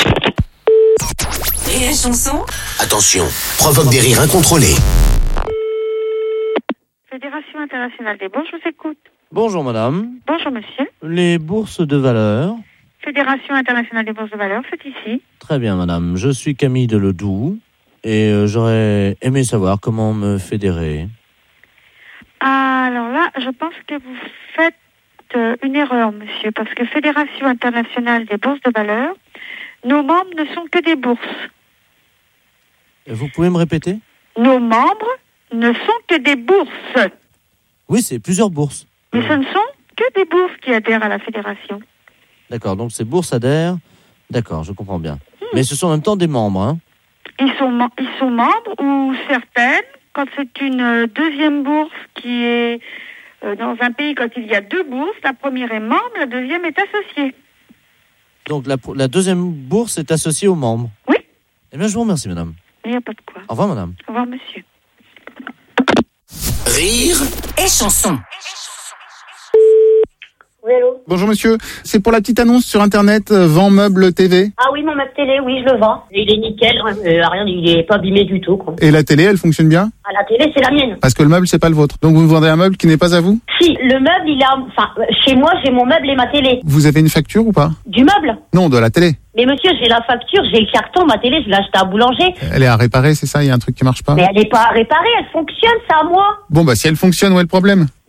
Rire et chanson. Attention, provoque des rires incontrôlés. Fédération internationale des bourses, je vous écoute. Bonjour madame. Bonjour monsieur. Les bourses de valeur. Fédération internationale des bourses de valeur, c'est ici. Très bien madame, je suis Camille Deledoux et j'aurais aimé savoir comment me fédérer. Alors là, je pense que vous faites une erreur monsieur, parce que Fédération internationale des bourses de valeur, nos membres ne sont que des bourses. Vous pouvez me répéter? Nos membres ne sont que des bourses. Oui, c'est plusieurs bourses. Mais ce ne sont que des bourses qui adhèrent à la fédération. D'accord, donc ces bourses adhèrent. D'accord, je comprends bien. Mais ce sont en même temps des membres, hein? Ils sont membres, ou certaines, quand c'est une deuxième bourse qui est dans un pays, quand il y a deux bourses, la première est membre, la deuxième est associée. Donc la deuxième bourse est associée aux membres? Oui. Eh bien, je vous remercie, madame. Il n'y a pas de quoi. Au revoir, madame. Au revoir, monsieur. Rire et chanson. Oui, allô? Bonjour monsieur, c'est pour la petite annonce sur internet Vend Meuble TV. Ah oui, mon meuble télé, oui, je le vends. Il est nickel, rien, il est pas abîmé du tout, quoi. Et la télé, elle fonctionne bien? Ah, la télé, c'est la mienne. Parce que le meuble, c'est pas le vôtre. Donc vous me vendez un meuble qui n'est pas à vous? Si, le meuble, il a... Enfin, chez moi, j'ai mon meuble et ma télé. Vous avez une facture ou pas? Du meuble? Non, de la télé. Mais monsieur, j'ai la facture, j'ai le carton, ma télé, je l'ai achetée à boulanger. Elle est à réparer, c'est ça? Il y a un truc qui marche pas? Mais elle est pas à réparer, elle fonctionne, c'est à moi. Bon, bah si elle fonctionne, où est le problème?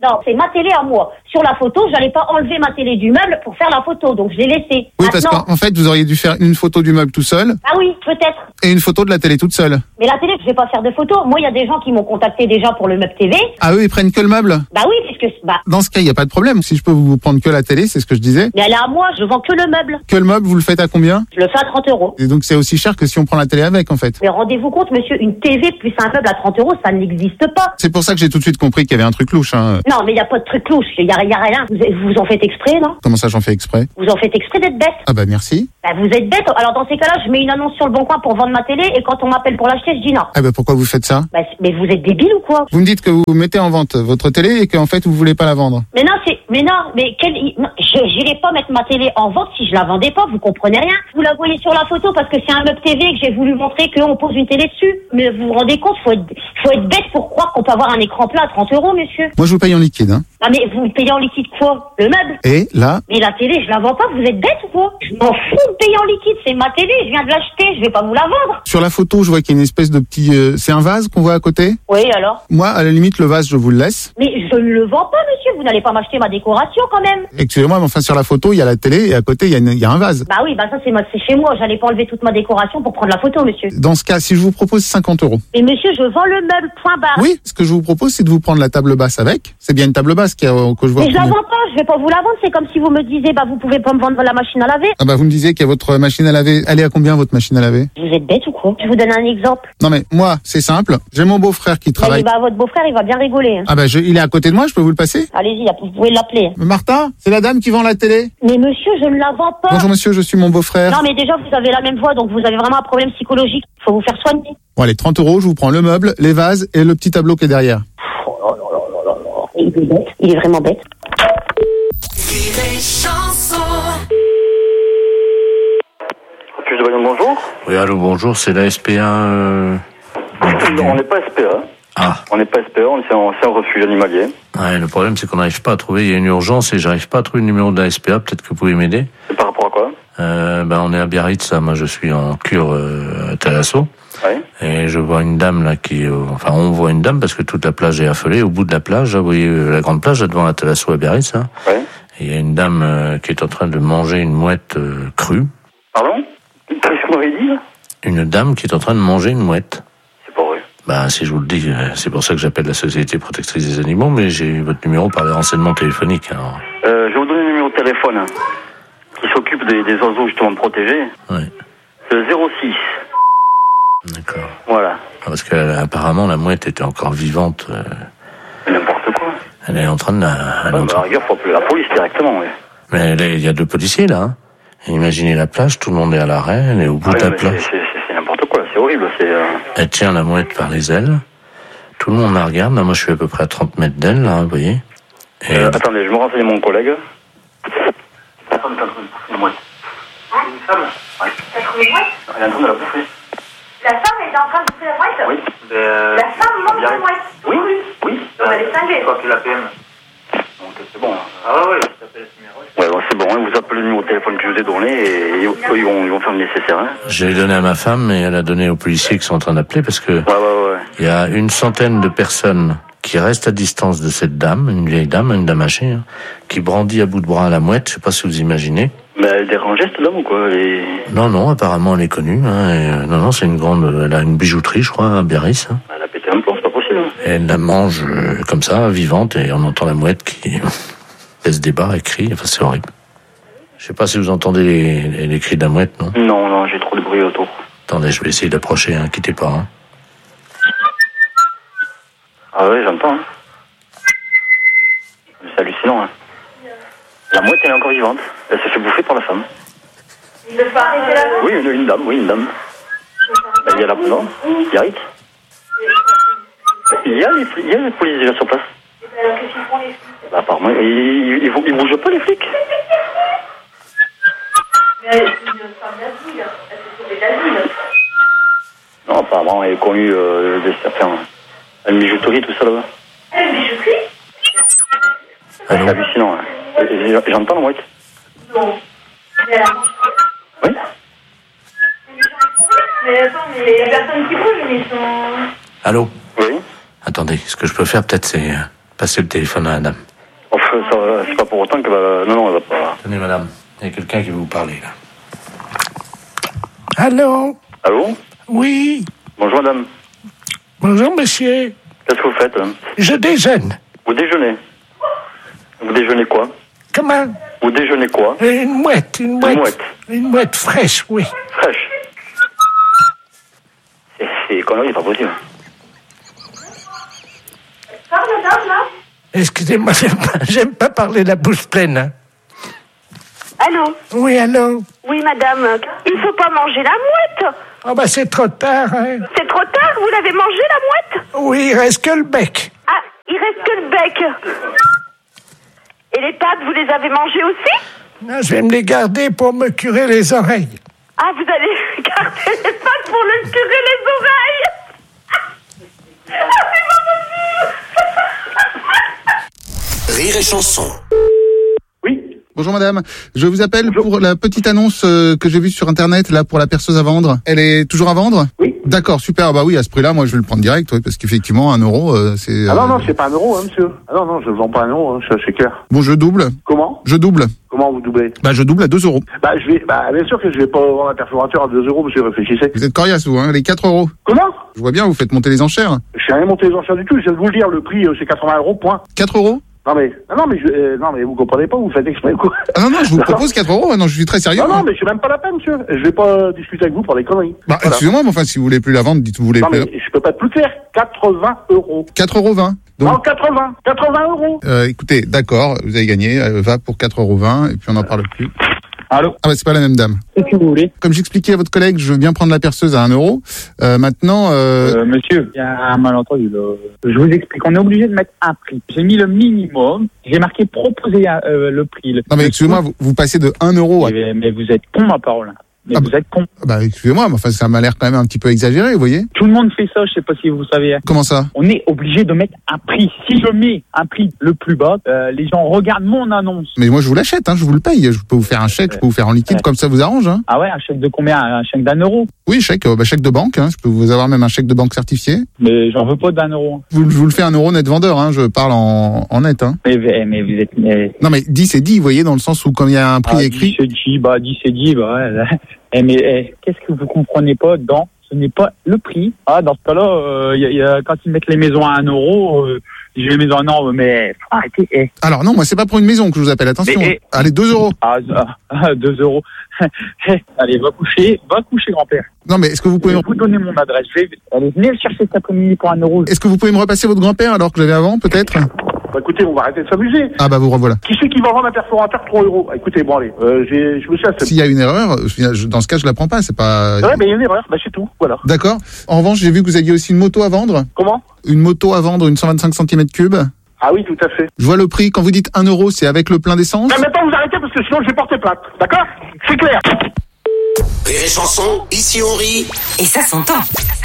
Non, c'est ma télé à moi. Sur la photo, j'allais pas enlever ma télé du meuble pour faire la photo, donc je l'ai laissée. Oui, parce qu'en fait, vous auriez dû faire une photo du meuble tout seul. Ah oui, peut-être. Et une photo de la télé toute seule. Mais la télé, je vais pas faire de photos. Moi, il y a des gens qui m'ont contacté déjà pour le meuble TV. Ah, eux, ils prennent que le meuble? Bah oui, puisque... Dans ce cas, il n'y a pas de problème. Si je peux vous prendre que la télé, c'est ce que je disais. Mais elle est à moi, je vends que le meuble. Que le meuble, vous le faites à combien? Je le fais à 30 €. Et donc, c'est aussi cher que si on prend la télé avec, en fait. Mais rendez-vous compte, monsieur, une TV plus un meuble à 30 €, ça n'existe pas. C'est pour ça que j'ai tout de suite compris qu'il y avait un truc louche, hein. Non, mais il n'y a pas de truc louche. Il y a rien. Vous en faites exprès, non? Comment ça, j'en fais exprès? Vous en faites exprès d'être bête. Ah bah, merci. Bah, vous êtes bête. Alors, dans ces cas-là, je mets une annonce sur le Bon Coin pour vendre ma télé, et quand on m'appelle pour l'acheter, je dis non. Ah bah, pourquoi vous faites ça? Bah, mais vous êtes débile ou quoi? Vous me dites que vous mettez en vente votre télé et qu'en fait, vous voulez pas la vendre. Mais non, j'irai pas mettre ma télé en vente si je la vendais pas, vous comprenez rien. Vous la voyez sur la photo parce que c'est un meuble TV et que j'ai voulu montrer qu'on pose une télé dessus. Mais vous vous rendez compte, faut être bête pour croire qu'on peut avoir un écran plat à 30 €, monsieur. Moi, je vous paye en liquide, hein. Ah, mais vous payez en liquide quoi? Le meuble? Et là? Mais la télé, je la vends pas, vous êtes bête ou quoi? Je m'en fous de payer en liquide, c'est ma télé, je viens de l'acheter, je vais pas vous la vendre. Sur la photo, je vois qu'il y a une espèce de petit... c'est un vase qu'on voit à côté? Oui, alors? Moi, à la limite, le vase, je vous le laisse. Mais je ne le vends pas, monsieur, vous n'allez pas m'acheter ma décoration quand même. Excusez-moi, mais enfin, sur la photo, il y a la télé et à côté, il y a un vase. Bah oui, bah ça c'est chez moi, j'allais pas enlever toute ma décoration pour prendre la photo, monsieur. Dans ce cas, si je vous propose 50 €. Mais monsieur, je vends le meuble, point barre. Oui, ce que je vous propose, c'est de vous prendre la table basse avec. C'est bien une table basse que je vois. Mais je la vends pas, je vais pas vous la vendre, c'est comme si vous me disiez, bah vous pouvez pas me vendre la machine à laver. Ah bah vous me disiez qu'il y a votre machine à laver. Elle est à combien votre machine à laver? Vous êtes bête ou quoi? Je vous donne un exemple. Non mais moi, c'est simple. J'ai mon beau-frère qui travaille. Bah votre beau-frère, il va bien rigoler. Hein. Ah bah il est à côté de moi, je peux vous le passer? Allez-y, vous pouvez l'appeler. Martin, c'est la dame qui vend la télé? Mais monsieur, je ne la vends pas. Bonjour monsieur, je suis mon beau-frère. Non mais déjà, vous avez la même voix, donc vous avez vraiment un problème psychologique. Faut vous faire soigner. Bon allez, 30 €, je vous prends le meuble, les vases et le petit tableau qui est derrière. Il est bête, il est vraiment bête. Bonjour. Oui, allô, bonjour, c'est la SPA. On n'est pas SPA. Ah. On n'est pas SPA, c'est un refuge animalier. Ouais, le problème, c'est qu'on n'arrive pas à trouver. Il y a une urgence et j'arrive pas à trouver le numéro de la SPA. Peut-être que vous pouvez m'aider. C'est par rapport à quoi? On est à Biarritz, là. Moi, je suis en cure à Thalasso. Ouais. Et je vois une dame, là, on voit une dame parce que toute la plage est affolée. Au bout de la plage, là, vous voyez la grande plage, là, devant la Thalasso à Biarritz, hein. Ouais. Et il y a une dame qui est en train de manger une mouette crue. Pardon? Qu'est-ce que vous m'avez dit, là? Une dame qui est en train de manger une mouette. C'est pas vrai. Bah, si je vous le dis, c'est pour ça que j'appelle la Société Protectrice des Animaux, mais j'ai votre numéro par les renseignements téléphoniques. Alors. Je vais vous donner le numéro de téléphone hein, qui s'occupe des oiseaux justement protégés. Ouais. C'est le 06. D'accord. Voilà. Parce que apparemment la mouette était encore vivante. N'importe quoi. Elle est en train de la... À la rigueur, faut appeler la police directement, oui. Mais il y a 2 policiers là. Hein. Imaginez la plage, tout le monde est à l'arrêt, elle est au bout de la plage. C'est n'importe quoi, c'est horrible. Elle tient la mouette par les ailes. Tout le monde la regarde. Là, moi, je suis à peu près à 30 mètres d'elle, là, vous voyez. Et attendez, je me renseigne mon collègue. La femme est en train de bouffer une mouette. Une femme? Oui. T'as trouvé une mouette? Elle est en train de la bouffer. La femme est en train de bouffer la mouette? Oui. La femme mange la mouette? Oui. Oui. Donc elle est cinglée. Quoi que la PM. Donc c'est bon. Ah ouais, je t'appelle ce numéro. Ouais, bon, c'est bon, hein, vous appelez le numéro de téléphone que je vous ai donné et ils vont faire le nécessaire. Hein. J'ai donné à ma femme et elle a donné aux policiers qui sont en train d'appeler parce que il y a une centaine de personnes qui restent à distance de cette dame, une vieille dame, une dame âgée, hein, qui brandit à bout de bras la mouette, je sais pas si vous imaginez. Mais elle dérange cette dame ou quoi? Non, apparemment elle est connue. Hein, non, c'est une grande... Elle a une bijouterie, je crois, à Biarritz. Hein. Elle a pété un plomb, c'est pas possible. Et elle la mange comme ça, vivante, et on entend la mouette qui laisse des barres et crie. Enfin, c'est horrible. Je sais pas si vous entendez les cris de la mouette, non? Non, j'ai trop de bruit autour. Attendez, je vais essayer d'approcher, hein, quittez pas. Hein. Ah ouais, j'entends. Hein. C'est hallucinant. Hein. La mouette, elle est encore vivante. Elle se fait bouffer par la femme. Il ne faut arrêter la mouette? Oui, une dame. Il y a la... Non, Biarritz. Il y a les policiers déjà sur place. Alors qu'est-ce qu'ils font les flics? Bah, apparemment, ils bougent pas les flics. Mais elle est une femme d'asile. Elle s'est sauvée d'asile. Non, apparemment, elle est connue une bijouterie, tout ça là-bas. Elle est une bijouterie? C'est hallucinant. Hein. J'entends la mouette. Non. Mais elle a mangé. Oui. Mais attends, mais il n'y a personne qui bouge, mais ils sont... Allô? Oui. Attendez, ce que je peux faire peut-être c'est Passez le téléphone à la dame. Enfin, c'est pas pour autant que... Non, elle va pas... Tenez, madame, il y a quelqu'un qui veut vous parler, là. Allô? Allô? Oui. Bonjour, madame. Bonjour, monsieur. Qu'est-ce que vous faites? Je déjeune. Vous déjeunez? Vous déjeunez quoi? Comment? Vous déjeunez quoi? Une mouette. Une mouette fraîche, oui. Fraîche? C'est connerie, c'est pas possible. Excusez-moi, j'aime pas parler la bouche pleine. Hein. Allô? Oui, allô? Oui, madame. Il faut pas manger la mouette. Oh, bah, c'est trop tard, hein. C'est trop tard, vous l'avez mangé, la mouette? Oui, il reste que le bec. Ah, il reste que le bec. Et les pattes, vous les avez mangées aussi? Non, je vais me les garder pour me curer les oreilles. Ah, vous allez garder les pattes pour le curer les oreilles? Ah, c'est pas possible. Rire et chanson. Bonjour madame, je vous appelle pour la petite annonce que j'ai vue sur internet là pour la perceuse à vendre. Elle est toujours à vendre? Oui. D'accord, super. Bah oui, à ce prix-là, moi je vais le prendre direct, oui, parce qu'effectivement 1 euro, c'est. Ah non, c'est pas 1 euro, hein, monsieur. Ah non, je vends pas 1 euro, hein, c'est clair. Bon, je double. Comment? Je double. Comment vous doublez? Bah je double à 2 euros. Bah bien sûr que je vais pas vendre un perforateur à 2 euros, monsieur, réfléchissez. Vous êtes coriace vous, hein, les 4 euros. Comment? Je vois bien, vous faites monter les enchères. Je n'ai rien monté les enchères du tout, je viens de vous le dire, le prix c'est 80 euros, point. 4 euros? Non mais vous comprenez pas, vous faites exprès quoi. Ah non, je vous propose 4 euros, non, je suis très sérieux. Non, mais c'est même pas la peine, monsieur. Je vais pas discuter avec vous pour des conneries. Bah, voilà. Excusez-moi, mais enfin, si vous voulez plus la vendre, dites-vous voulez plus. Non, mais je peux pas être plus clair. 80 euros. 4,20 €. Donc... Non, 80 euros. Écoutez, d'accord, vous avez gagné, va pour 4,20 € et puis on n'en parle plus. Allô? Ah bah c'est pas la même dame. Qu'est-ce que vous voulez? Comme j'expliquais à votre collègue, je veux bien prendre la perceuse à 1 euro. Maintenant... Monsieur, il y a un malentendu. Je vous explique, on est obligé de mettre un prix. J'ai mis le minimum, j'ai marqué proposer le prix. Non mais excusez-moi, vous passez de 1 euro à... Mais vous êtes con, ma parole. Mais vous êtes con. Bah excusez-moi, mais enfin ça m'a l'air quand même un petit peu exagéré, vous voyez. Tout le monde fait ça, je sais pas si vous savez. Comment ça? On est obligé de mettre un prix. Si je mets un prix le plus bas, les gens regardent mon annonce. Mais moi je vous l'achète, hein, je vous le paye. Je peux vous faire un chèque, je peux vous faire en liquide, comme ça vous arrange. Hein. Ah ouais, un chèque de combien? Un chèque d'1 euro? Oui, chèque de banque. Hein. Je peux vous avoir même un chèque de banque certifié. Mais j'en veux pas d'1 euro. Je vous le fais 1 euro net vendeur. Hein. Je parle en net. Hein. Mais vous êtes. Non mais 10 c'est 10, vous voyez, dans le sens où quand il y a un prix écrit. 10 c'est 10, mais qu'est-ce que vous comprenez pas dans ce n'est pas le prix. Ah, dans ce cas-là, quand ils mettent les maisons à 1 euro, j'ai les maisons à 1 euro, mais arrêtez. Alors non, moi c'est pas pour une maison que je vous appelle, attention. Allez, 2 euros. 2 euros. Allez, va coucher, grand-père. Non, mais est-ce que vous pouvez... Je vais vous donner mon adresse. Allez, venez le chercher cet après-midi pour 1 euro. Est-ce que vous pouvez me repasser votre grand-père alors que j'avais avant, peut-être? Bah écoutez, on va arrêter de s'amuser. Ah bah vous revoilà. Qui c'est qui va vendre un perforateur 3 euros? Écoutez, bon allez, je me sais. S'il y a une erreur, dans ce cas je la prends pas, c'est pas... Ouais, mais il y a une erreur, bah c'est tout, voilà. D'accord. En revanche, j'ai vu que vous aviez aussi une moto à vendre. Comment? Une moto à vendre, une 125 cm3. Ah oui, tout à fait. Je vois le prix, quand vous dites 1 euro, c'est avec le plein d'essence? Non, maintenant vous arrêtez parce que sinon je vais porter plainte, d'accord? C'est clair. Rire et chanson, ici on rit. Et ça s'entend.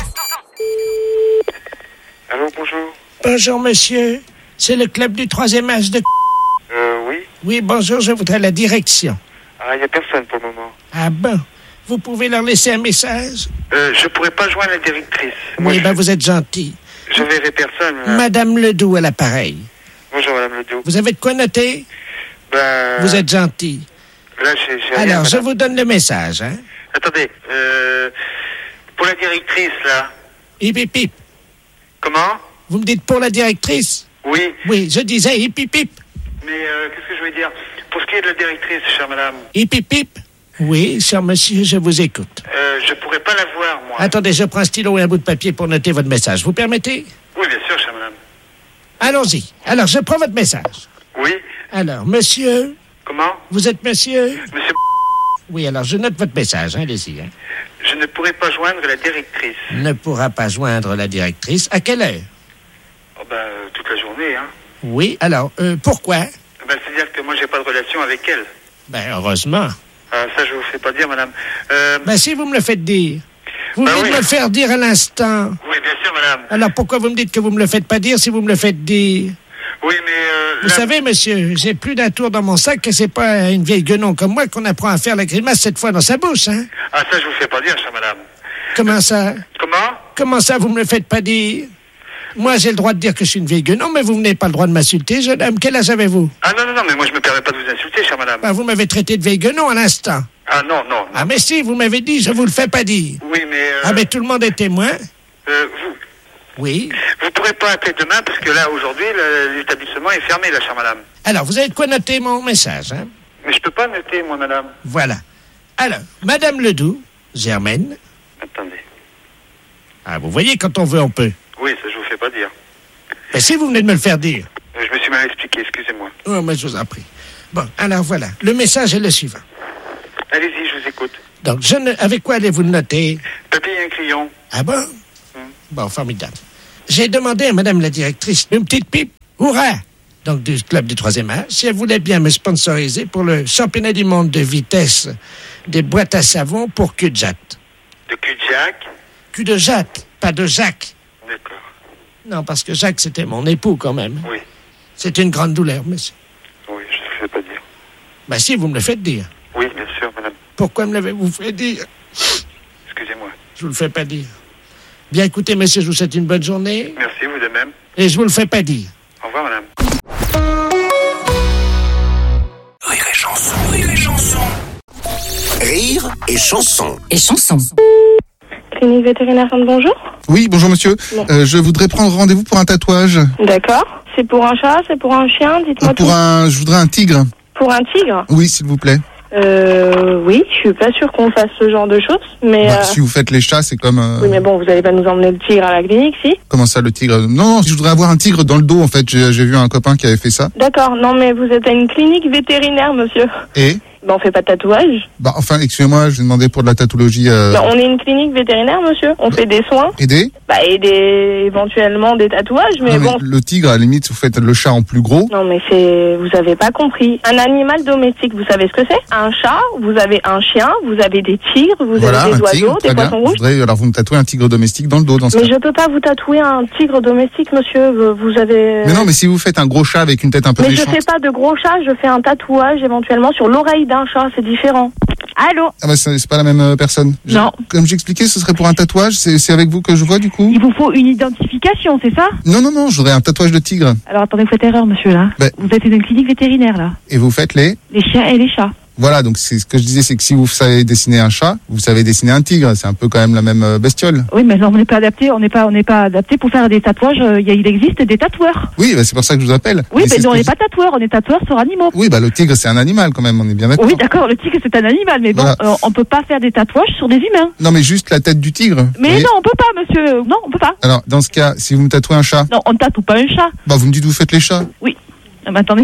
Allô, bonjour. Bonjour, monsieur. C'est le club du 3e âge de... Oui. Oui, bonjour, je voudrais la direction. Ah, il n'y a personne pour le moment. Ah bon? Vous pouvez leur laisser un message? Je pourrais pas joindre la directrice. Oui, vous êtes gentil. Je verrai personne. Madame Ledoux à l'appareil. Bonjour, Madame Ledoux. Vous avez de quoi noter? Vous êtes gentil. Là, j'ai rien, alors, je madame. vous donne le message, hein? Attendez, pour la directrice, là. Hip, hip, hip. Comment? Vous me dites pour la directrice? Oui. Oui, je disais hip, hip, hip. Mais qu'est-ce que je voulais dire? Pour ce qui est de la directrice, chère madame. Hip, hip, hip. Oui, cher monsieur, je vous écoute. Je pourrais pas la voir, moi. Attendez, je prends un stylo et un bout de papier pour noter votre message. Vous permettez? Oui, bien sûr, chère madame. Allons-y. Alors, je prends votre message. Oui. Alors, monsieur... Comment? Vous êtes monsieur? Monsieur... Oui, alors, je note votre message, hein, allez-y. Hein. Je ne pourrai pas joindre la directrice. Ne pourra pas joindre la directrice. À quelle heure? Oh, toute la journée, hein. Oui, alors, pourquoi? C'est-à-dire que moi, j'ai pas de relation avec elle. Heureusement. Ça, je vous fais pas dire, madame. Si vous me le faites dire. Vous venez de me le faire dire à l'instant. Oui, bien sûr, madame. Alors, pourquoi vous me dites que vous me le faites pas dire si vous me le faites dire? Oui, mais... Vous savez, monsieur, j'ai plus d'un tour dans mon sac que c'est pas une vieille guenon comme moi qu'on apprend à faire la grimace cette fois dans sa bouche, hein? Ah, ça, je vous fais pas dire, chère madame. Comment ça? Comment? Comment ça, vous me le faites pas dire? Moi, j'ai le droit de dire que je suis une vieille guenon, mais vous n'avez pas le droit de m'insulter, jeune homme. Quel âge avez-vous? Ah non, mais moi je me permets pas de vous insulter, chère madame. Bah, vous m'avez traité de vieille guenon à l'instant. Ah non. Ah mais si, vous m'avez dit, je vous le fais pas dire. Oui, mais... Ah mais tout le monde est témoin. Vous... Oui. Vous pourrez pas appeler demain, parce que là, aujourd'hui, l'établissement est fermé, là, chère madame. Alors, vous avez de quoi noter mon message, hein? Mais je peux pas noter, moi, madame. Voilà. Alors, Madame Ledoux, Germaine... Attendez. Ah, vous voyez, quand on veut, on peut. Oui, ça, je vous fais pas dire. Mais si vous venez de me le faire dire. Je me suis mal expliqué, excusez-moi. Oh, mais je vous en prie. Bon, alors voilà. Le message est le suivant. Allez-y, je vous écoute. Donc, avec quoi allez-vous le noter? Papier et un crayon. Ah bon? Bon, formidable. J'ai demandé à Madame la directrice une petite pipe. Hurrah! Donc, du club du 3e âge, si elle voulait bien me sponsoriser pour le championnat du monde de vitesse des boîtes à savon pour cul de jatte. De cul de Jacques? Cul de jatte, pas de Jacques. D'accord. Non, parce que Jacques, c'était mon époux quand même. Oui. C'est une grande douleur, monsieur. Oui, je ne le fais pas dire. Ben si, vous me le faites dire. Oui, bien sûr, madame. Pourquoi me l'avez-vous fait dire? Excusez-moi. Je vous le fais pas dire. Bien, écoutez, monsieur, je vous souhaite une bonne journée. Merci, vous de même. Et je vous le fais pas dire. Au revoir, madame. Rire et chanson. Rire et chanson. Rire et chanson. Et chanson. Clinique vétérinaire, bonjour. Oui, bonjour monsieur. Bon. Je voudrais prendre rendez-vous pour un tatouage. D'accord. C'est pour un chat, c'est pour un chien, dites-moi tout. Je voudrais un tigre. Pour un tigre? Oui, s'il vous plaît. Oui, je suis pas sûre qu'on fasse ce genre de choses, mais... Si vous faites les chats, c'est comme... Oui, mais bon, vous allez pas nous emmener le tigre à la clinique, si? Comment ça, le tigre? Non, je voudrais avoir un tigre dans le dos, en fait. J'ai vu un copain qui avait fait ça. D'accord, non, mais vous êtes à une clinique vétérinaire, monsieur. Et? Ben, on fait pas de tatouage. Bah, enfin, excusez-moi, je demandais pour de la tatouologie. Ben, on est une clinique vétérinaire, monsieur. On fait des soins. Aider? Bah, et éventuellement des tatouages, mais non, bon. Mais le tigre, à la limite, vous faites le chat en plus gros. Non, mais vous avez pas compris. Un animal domestique, vous savez ce que c'est? Un chat, vous avez un chien, vous avez des tigres, vous avez des oiseaux, des poissons rouges. Alors, vous me tatouez un tigre domestique dans le dos, dans ce cas. Mais je peux pas vous tatouer un tigre domestique, monsieur. Vous avez... Mais non, mais si vous faites un gros chat avec une tête un peu méchante. Mais je fais pas de gros chat, je fais un tatouage éventuellement sur l'oreille d'un chat, c'est différent. Allô? Ah bah c'est pas la même personne. Non. Comme j'expliquais, ce serait pour un tatouage. C'est avec vous que je vois du coup. Il vous faut une identification, c'est ça? Non, je voudrais un tatouage de tigre. Alors attendez, vous faites erreur, monsieur, là. Vous êtes une clinique vétérinaire, là. Et vous faites les chiens et les chats. Voilà, donc c'est ce que je disais, c'est que si vous savez dessiner un chat, vous savez dessiner un tigre. C'est un peu quand même la même bestiole. Oui, mais non, on n'est pas adapté. On n'est pas adapté pour faire des tatouages. Il existe des tatoueurs. Oui, c'est pour ça que je vous appelle. Oui, mais nous on n'est pas tatoueurs. On est tatoueurs sur animaux. Oui, le tigre c'est un animal quand même. On est bien d'accord. Oui, d'accord. Le tigre c'est un animal, mais bon, voilà. On peut pas faire des tatouages sur des humains. Non, mais juste la tête du tigre. Mais non, on peut pas, monsieur. Non, on peut pas. Alors, dans ce cas, si vous me tatouez un chat. Non, on ne tatoue pas un chat. Bah, vous me dites vous faites les chats. Oui. Mais attendez.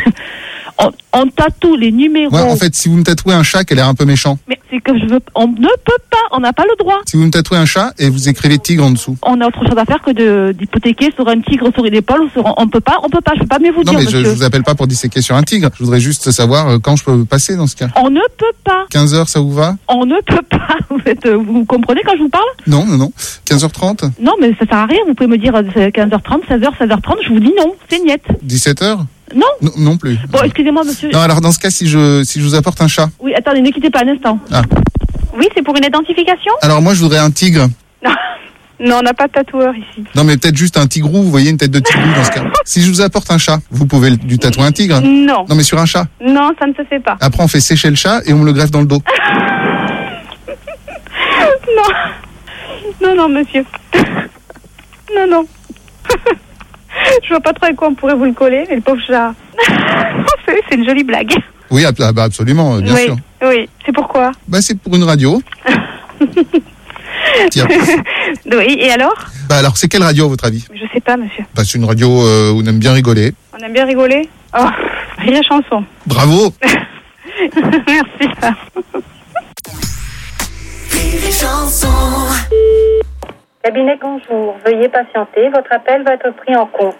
On tatoue les numéros. Ouais, en fait, si vous me tatouez un chat qui a l'air un peu méchant. Mais c'est que on ne peut pas, on n'a pas le droit. Si vous me tatouez un chat et vous écrivez tigre en dessous. On a autre chose à faire que d'hypothéquer sur un tigre sur une épaule. On peut pas, je peux pas mieux vous dire. Non, mais monsieur. je vous appelle pas pour disséquer sur un tigre. Je voudrais juste savoir quand je peux passer dans ce cas. On ne peut pas. 15h, ça vous va? On ne peut pas. Vous comprenez quand je vous parle? Non. 15h30? Non, mais ça sert à rien. Vous pouvez me dire 15h30, 16h30. Je vous dis non, c'est niette. 17h? Non. Non plus. Bon, excusez-moi, monsieur. Non, alors dans ce cas, si je vous apporte un chat. Oui, attendez, ne quittez pas un instant. Ah. Oui, c'est pour une identification? Alors moi, je voudrais un tigre. Non, on n'a pas de tatoueur ici. Non, mais peut-être juste un tigrou, vous voyez, une tête de tigrou dans ce cas. Si je vous apporte un chat, vous pouvez lui tatouer un tigre? Non. Non, mais sur un chat? Non, ça ne se fait pas. Après, on fait sécher le chat et on me le greffe dans le dos. Non, monsieur. Non. Je vois pas trop avec quoi on pourrait vous le coller, mais le pauvre chat. C'est une jolie blague. Oui, absolument, bien sûr. Oui, c'est pourquoi? C'est pour une radio. Tiens. Oui, et alors? Alors, c'est quelle radio à votre avis? Je sais pas, monsieur. C'est une radio où on aime bien rigoler. On aime bien rigoler? Oh, Rire et chanson. Bravo. Merci. Rire et chanson. Cabinet, bonjour. Veuillez patienter. Votre appel va être pris en compte.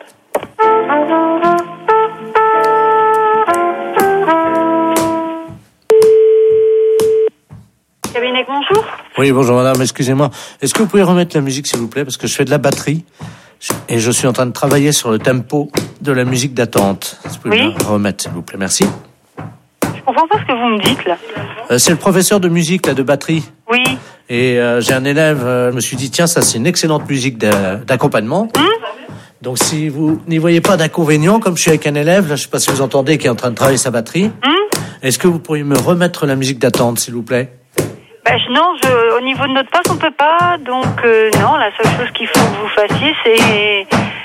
Cabinet, bonjour. Oui, bonjour madame, excusez-moi. Est-ce que vous pouvez remettre la musique s'il vous plaît? Parce que je fais de la batterie et je suis en train de travailler sur le tempo de la musique d'attente. Vous pouvez me remettre s'il vous plaît, merci. Je comprends pas ce que vous me dites là. C'est le professeur de musique là, de batterie. Oui. Et j'ai un élève, je me suis dit tiens, ça c'est une excellente musique d'accompagnement. Donc si vous n'y voyez pas d'inconvénient, comme je suis avec un élève, là je sais pas si vous entendez, qui est en train de travailler sa batterie, est-ce que vous pourriez me remettre la musique d'attente, s'il vous plaît? Non, au niveau de notre poste, on peut pas, donc non, la seule chose qu'il faut que vous fassiez, c'est...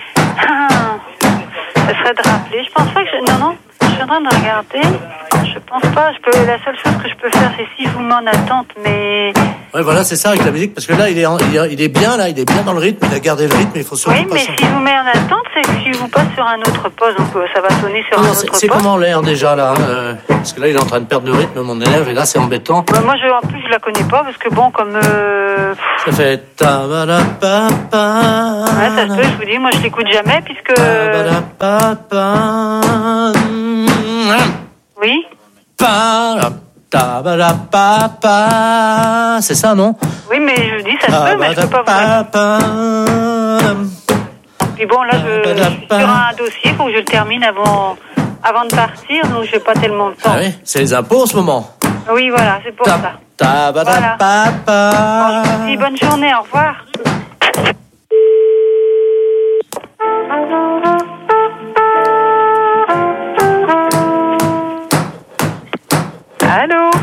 ça serait de rappeler. Je pense pas que... Non, je suis en train de regarder. Je pense pas. La seule chose que je peux faire, c'est si vous m'en attente, mais... Ouais, voilà, c'est ça avec la musique, parce que là, il est bien, là, il est bien dans le rythme, il a gardé le rythme, il faut surtout pas... Oui, mais si vous met en attente, c'est que si vous passe sur un autre poste, donc ça va sonner sur un autre poste. C'est comment l'air déjà, là parce que là, il est en train de perdre le rythme, mon élève, et là, c'est embêtant. Moi, en plus, je la connais pas, parce que bon, comme... Ça fait... Ouais, ça se peut, je vous dis, moi, je l'écoute jamais, puisque... Oui. C'est ça, non? Oui, mais je dis, ça se peut, mais je peux pas vous... Puis bon, là, je suis sur un dossier, faut que je le termine avant de partir, donc j'ai pas tellement de temps. Ah oui, c'est les impôts en ce moment. Oui, voilà, c'est pour ça. Voilà. Bon, je vous dis bonne journée, au revoir. Allô?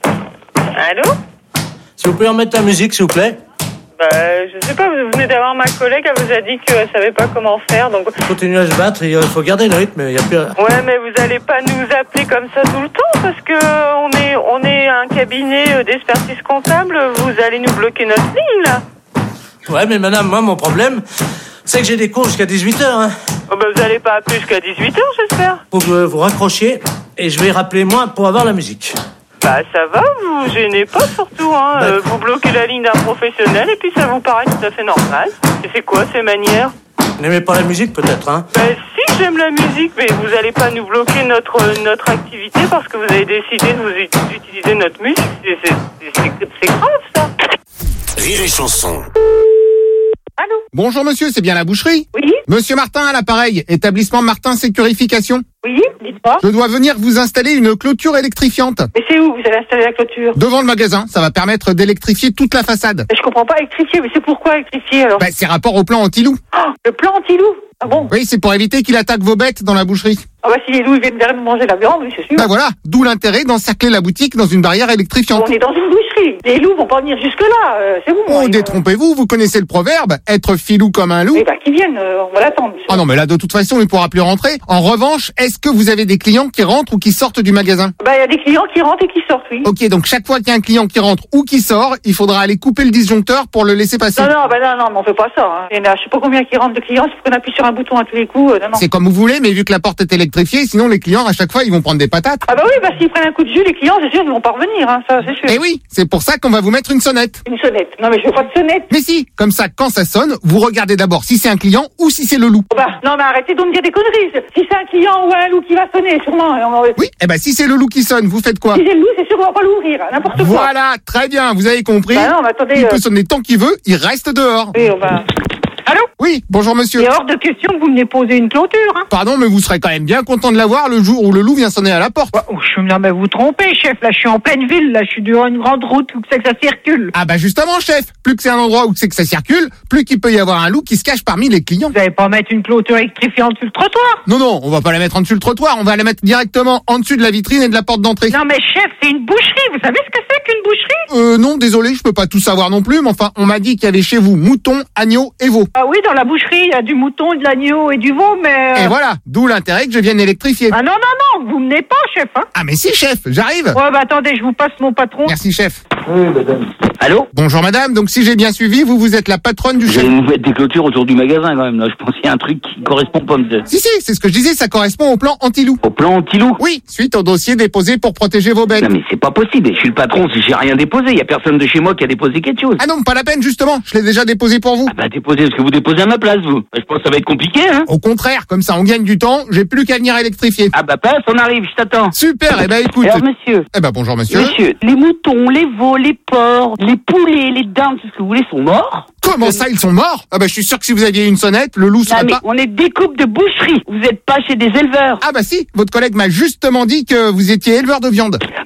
Si vous pouvez remettre la musique, s'il vous plaît. Je sais pas, vous venez d'avoir ma collègue, elle vous a dit qu'elle savait pas comment faire, donc... Continuez à se battre, il faut garder le rythme, il y a plus... Ouais, mais vous allez pas nous appeler comme ça tout le temps, parce que on est un cabinet d'expertise comptable, vous allez nous bloquer notre ligne, là. Ouais, mais madame, moi, mon problème, c'est que j'ai des cours jusqu'à 18h, hein. Vous allez pas appeler jusqu'à 18h, j'espère. Faut que vous raccrochiez, et je vais rappeler moi pour avoir la musique. Ça va, vous gênez pas surtout, hein. Vous bloquez la ligne d'un professionnel et puis ça vous paraît tout à fait normal. Et c'est quoi ces manières? Vous n'aimez pas la musique peut-être, hein? Si, j'aime la musique, mais vous allez pas nous bloquer notre activité parce que vous avez décidé d'utiliser notre musique. C'est grave, ça. Rire et chanson. Allô? Bonjour monsieur, c'est bien la boucherie? Oui. Monsieur Martin à l'appareil, établissement Martin Sécurification. Oui, dites-moi. Je dois venir vous installer une clôture électrifiante. Mais c'est où vous allez installer la clôture? Devant le magasin, ça va permettre d'électrifier toute la façade. Mais je comprends pas électrifier, mais c'est pourquoi électrifier alors? C'est rapport au plan anti-loup. Le plan anti-loup? Ah bon? Oui, c'est pour éviter qu'il attaque vos bêtes dans la boucherie. Si les loups ils viennent derrière nous manger la viande, oui, c'est sûr. Voilà, d'où l'intérêt d'encercler la boutique dans une barrière électrifiante. On est dans une boucherie. Les loups vont pas venir jusque-là, c'est bon. Détrompez-vous, vous connaissez le proverbe, être filou comme un loup. Qu'ils viennent, on va l'attendre. Ah non, mais là, de toute façon, il ne pourra plus rentrer. En revanche, est-ce que vous avez des clients qui rentrent ou qui sortent du magasin? Il y a des clients qui rentrent et qui sortent, oui. Ok, donc chaque fois qu'il y a un client qui rentre ou qui sort, il faudra aller couper le disjoncteur pour le laisser passer. Non, mais on fait pas ça, hein. Il y en a, je sais pas combien qui rentrent de clients, il faut qu'on appuie sur un bouton à tous les coups, non. C'est comme vous voulez, mais vu que la porte est électrifiée, sinon les clients, à chaque fois, ils vont prendre des patates. S'ils prennent un coup de jus, les clients, c'est sûr, ils vont pas revenir, hein, ça, c'est sûr. Eh oui, c'est pour ça qu'on va vous mettre une sonnette. Une sonnette? Non, mais je veux pas de sonnette. Mais si, comme ça, quand ça sonne, vous regardez d'abord si c'est un client ou si c'est le loup. Non, mais arrêtez donc de dire des conneries. Si c'est un client ou un loup qui va sonner, sûrement. Oui, si c'est le loup qui sonne, vous faites quoi? Si c'est le loup, c'est sûr qu'on va pas l'ouvrir, n'importe quoi. Voilà, très bien, vous avez compris. Non, mais attendez. Il peut sonner tant qu'il veut, il reste dehors. Oui, Allô? Oui, bonjour monsieur. Il est hors de question que vous me posez une clôture, hein. Pardon, mais vous serez quand même bien content de l'avoir le jour où le loup vient sonner à la porte. Non, mais vous trompez, chef. Là, je suis en pleine ville. Là, je suis sur une grande route où c'est que ça circule. Justement, chef. Plus que c'est un endroit où c'est que ça circule, plus qu'il peut y avoir un loup qui se cache parmi les clients. Vous allez pas mettre une clôture électrifiante sur le trottoir? Non, on va pas la mettre en dessus le trottoir. On va la mettre directement en dessus de la vitrine et de la porte d'entrée. Non, mais chef, c'est une boucherie. Vous savez ce que c'est qu'une boucherie? Non, désolé, je peux pas tout savoir non plus. Mais enfin, on m'a dit qu'il y avait chez vous moutons, agneaux et veaux. Ah oui, dans la boucherie, il y a du mouton, de l'agneau et du veau, mais... Et voilà, d'où l'intérêt que je vienne électrifier. Non, vous menez pas, chef, hein. Ah mais si, chef, j'arrive. Attendez, je vous passe mon patron. Merci, chef. Oui, madame. Allô? Bonjour, madame. Donc, si j'ai bien suivi, vous êtes la patronne du chef. Vous allez nous mettre des clôtures autour du magasin, quand même, là. Je pense qu'il y a un truc qui correspond pas, monsieur. Si, c'est ce que je disais, ça correspond au plan anti-loup. Au plan anti-loup? Oui, suite au dossier déposé pour protéger vos bêtes. Non, mais c'est pas possible. Je suis le patron, si j'ai rien déposé. Il y a personne de chez moi qui a déposé quelque chose. Ah non, pas la peine, justement. Je l'ai déjà déposé pour vous. Déposez, parce que vous déposez à ma place, vous. Je pense que ça va être compliqué, hein. Au contraire, comme ça, on gagne du temps. J'ai plus qu'à venir électrifier. Passe, on arrive, je t'attends. Super, écoute. Alors, monsieur. Bonjour, monsieur. Monsieur, les moutons, les veaux, les porcs, les poulets, les dindes, tout ce que vous voulez, sont morts. Comment ça, ils sont morts? Je suis sûr que si vous aviez une sonnette, le loup serait pas... on est découpe de boucherie. Vous êtes pas chez des éleveurs. Si, votre collègue m'a justement dit que vous étiez éleveur de viande. Alors,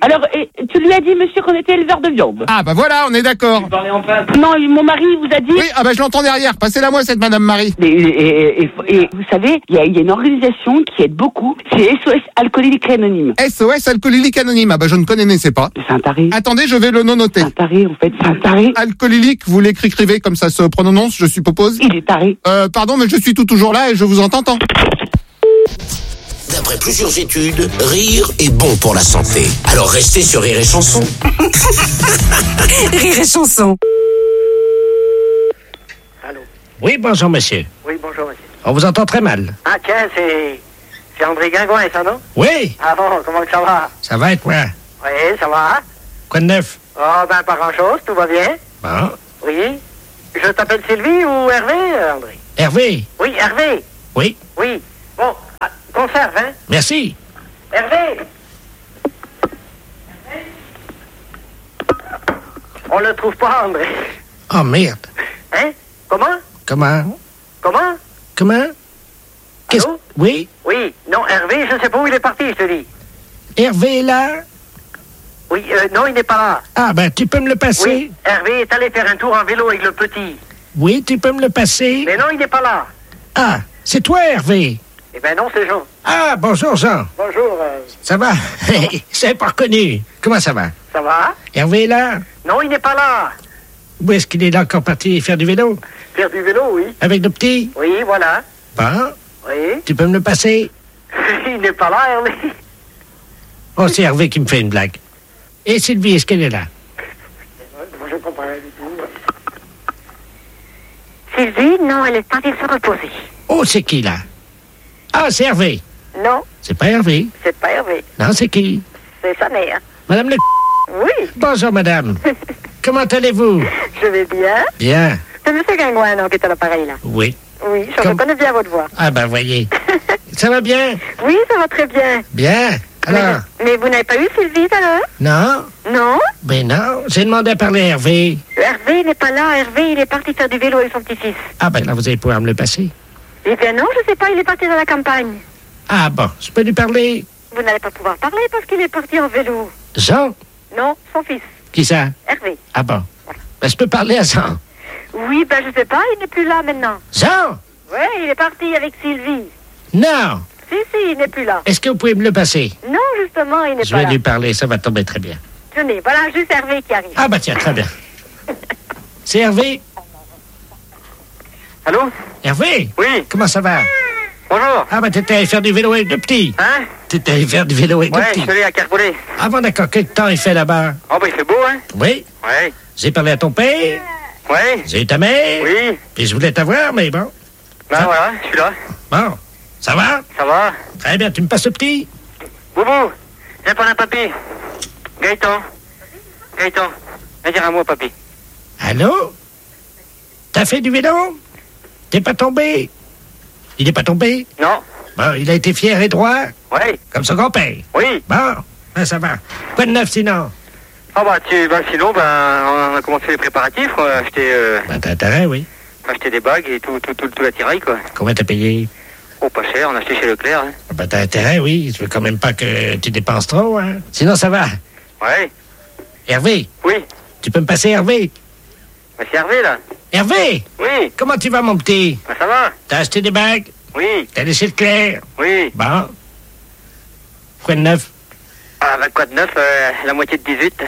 Alors, tu lui as dit, monsieur, qu'on était éleveur de viande. Ah, bah voilà, on est d'accord. Non, mon mari vous a dit... Oui, ah bah je l'entends derrière. Passez-la moi, cette Madame Marie. Et vous savez, il y a une organisation qui aide beaucoup. C'est SOS Alcoolique Anonyme. SOS Alcoolique Anonyme. Ah bah je ne connaissais pas. C'est un taré. Attendez, je vais le noter. C'est un taré, en fait, c'est un taré. Alcoolique, vous l'écrivez comme ça se prononce, je suppose. Il est taré. Pardon, mais je suis toujours là et je vous entends. D'après plusieurs études, rire est bon pour la santé. Alors restez sur Rire et Chanson. Rire et Chanson. Allô. Oui, bonjour monsieur. Oui, bonjour monsieur. On vous entend très mal. Ah tiens, c'est André Guingouin, ça non? Oui. Ah bon, comment ça va? Ça va et toi? Oui, ça va. Quoi de neuf? Oh ben pas grand-chose, tout va bien. Bon. Oui. Je t'appelle Sylvie ou Hervé, André? Hervé. Oui, Hervé. Oui. Oui. Bon, conserve, hein? Merci. Hervé. On le trouve pas, André. Oh merde. Hein? Comment? Qu'est-ce... Allô? Oui. Oui. Non, Hervé, je sais pas où il est parti, je te dis. Hervé est là? Oui, non, il n'est pas là. Ah ben, tu peux me le passer? Oui, Hervé est allé faire un tour en vélo avec le petit. Oui, tu peux me le passer? Mais non, il n'est pas là. Ah, c'est toi Hervé? Eh ben non, c'est Jean. Ah, bonjour Jean. Bonjour. Ça va? Je n'avais pas reconnu. Comment ça va? Ça va? Hervé est là? Non, il n'est pas là. Où est-ce qu'il est là encore parti faire du vélo? Faire du vélo, oui. Avec le petit? Oui, voilà. Bon. Oui. Tu peux me le passer? Il n'est pas là, Hervé. Oh, c'est Hervé qui me fait une blague. Et Sylvie, est-ce qu'elle est là? Je comprends rien du tout. Sylvie, non, elle est partie se reposer. Oh, c'est qui là? Ah, c'est Hervé. Non. C'est pas Hervé. C'est pas Hervé. Non, c'est qui? C'est sa mère. Madame le... Oui. Bonjour, madame. Comment allez-vous? Je vais bien. Bien. C'est monsieur Guingouin, non, qui est à l'appareil, là? Oui. Oui, je reconnais bien votre voix. Ah, ben, voyez. Ça va bien? Oui, ça va très bien. Bien. Alors? Mais vous n'avez pas eu Sylvie, tout à l'heure? Non. Non? Ben non, j'ai demandé à parler à Hervé. Hervé n'est pas là. Hervé, il est parti faire du vélo avec son petit-fils. Ah, ben là, vous allez pouvoir me le passer. Eh bien non, je sais pas, il est parti dans la campagne. Ah, bon, je peux lui parler? Vous n'allez pas pouvoir parler parce qu'il est parti en vélo. Jean? Non, son fils. Qui ça? Hervé. Ah bon. Ben, je peux parler à Jean? Oui, ben je sais pas, il n'est plus là maintenant. Jean? Oui, il est parti avec Sylvie. Non. Si, il n'est plus là. Est-ce que vous pouvez me le passer? Non, justement, il n'est pas Je là. vais lui parler, ça va tomber très bien. Tenez, voilà juste Hervé qui arrive. Ah bah tiens, très bien. C'est Hervé? Allô? Hervé? Oui. Comment ça va? Bonjour. Ah bah t'étais allé faire du vélo avec le petit. Hein? T'étais allé faire du vélo avec le Ouais, petit. je suis allé à Carpollet. Ah bon, d'accord. Quel temps il fait là-bas? Oh bah il fait beau, hein? Oui. Ouais. J'ai parlé à ton père. Ouais. J'ai eu ta mère. Oui. Puis je voulais t'avoir, mais bon. Ben voilà, je suis là. Bon. Ça va? Ça va? Très bien, tu me passes le petit? Boubou, viens prendre un papier. Gaëtan, viens dire un mot, papy. Allô? T'as fait du vélo? T'es pas tombé? Il est pas tombé? Non. Bon, il a été fier et droit? Oui. Comme son grand-père? Oui. Bon, ben ça va. Quoi de neuf sinon? Ah bah sinon, on a commencé les préparatifs, on a acheté... t'as intérêt, oui. On a acheté des bagues et tout l'attirail, quoi. Combien t'as payé? Oh, pas cher, on a acheté chez Leclerc, hein. Ben t'as intérêt, oui. Je veux quand même pas que tu dépenses trop, hein. Sinon, ça va. Ouais. Hervé? Oui. Tu peux me passer Hervé? Ben c'est Hervé, là. Hervé? Oui. Comment tu vas, mon petit? Ben ça va. T'as acheté des bagues? Oui. T'as laissé Leclerc? Oui. Bon. Quoi de neuf? Ah ben quoi de neuf, la moitié de 18.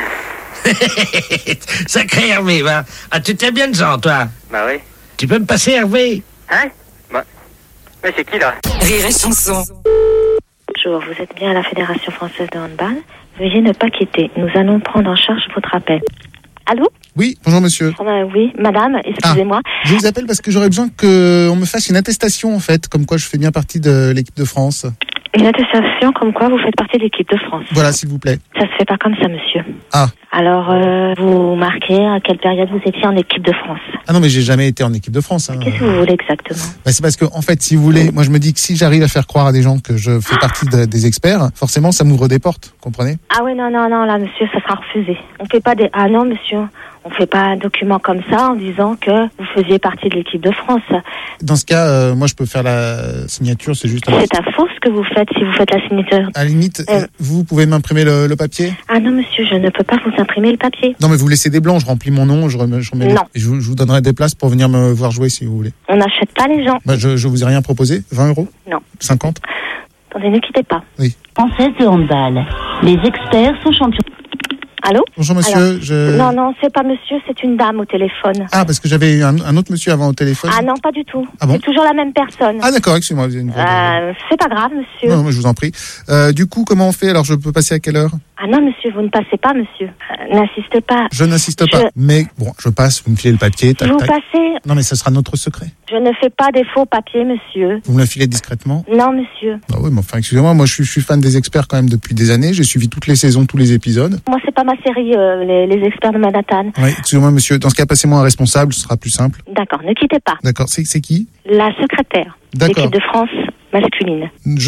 Sacré Hervé, va. Ah, tu t'es bien de gens, toi. Bah oui. Tu peux me passer Hervé? Hein? Bah. Mais c'est qui, là? Rire et Chanson. Bonjour, vous êtes bien à la Fédération Française de Handball. Veuillez ne pas quitter. Nous allons prendre en charge votre appel. Allô? Oui, bonjour monsieur. Oui, madame, excusez-moi. Je vous appelle parce que j'aurais besoin qu'on me fasse une attestation, en fait, comme quoi je fais bien partie de l'équipe de France. Une attestation comme quoi vous faites partie de l'équipe de France. Voilà, s'il vous plaît. Ça se fait pas comme ça, monsieur. Ah. Alors, vous marquez à quelle période vous étiez en équipe de France. Ah non, mais j'ai jamais été en équipe de France. Hein. Qu'est-ce que vous voulez exactement? Bah, c'est parce que, en fait, si vous voulez, moi je me dis que si j'arrive à faire croire à des gens que je fais partie des experts, forcément ça m'ouvre des portes, comprenez? Ah oui, non, là, monsieur, ça sera refusé. On fait pas des... Ah non, monsieur, On fait pas un document comme ça en disant que vous faisiez partie de l'équipe de France. Dans ce cas, moi je peux faire la signature, c'est juste... C'est un faux ce que vous faites si vous faites la signature. À la limite, vous pouvez m'imprimer le papier? Ah non monsieur, je ne peux pas vous imprimer le papier. Non mais vous laissez des blancs, je remplis mon nom, je remets non. Et je vous donnerai des places pour venir me voir jouer si vous voulez. On n'achète pas les gens. Bah, je vous ai rien proposé? 20 €? Non. 50? Attendez, ne quittez pas. Oui. Française de handball. Les experts sont champions. Allô? Bonjour monsieur, Non, c'est pas monsieur, c'est une dame au téléphone. Ah, parce que j'avais eu un autre monsieur avant au téléphone. Ah non, pas du tout. Ah bon? C'est toujours la même personne. Ah d'accord, excusez-moi. C'est pas grave, monsieur. Non, mais je vous en prie. Du coup, comment on fait? Alors, je peux passer à quelle heure? Ah non, monsieur, vous ne passez pas, monsieur. N'insistez pas. Je n'insiste pas. Mais bon, je passe, vous me filez le papier. Tac, vous tac. passez. Non, mais ça sera notre secret. Je ne fais pas des faux papiers, monsieur. Vous me le filez discrètement? Non, monsieur. Bah oui, mais enfin, excusez-moi, moi je suis fan des experts quand même depuis des années. J'ai suivi toutes les saisons, tous les épisodes. Moi, c'est pas ma série, les experts de Manhattan. Oui, excusez-moi, monsieur. Dans ce cas, passez-moi un responsable, ce sera plus simple. D'accord, ne quittez pas. D'accord, c'est qui? La secrétaire. D'accord. L'équipe de France masculine.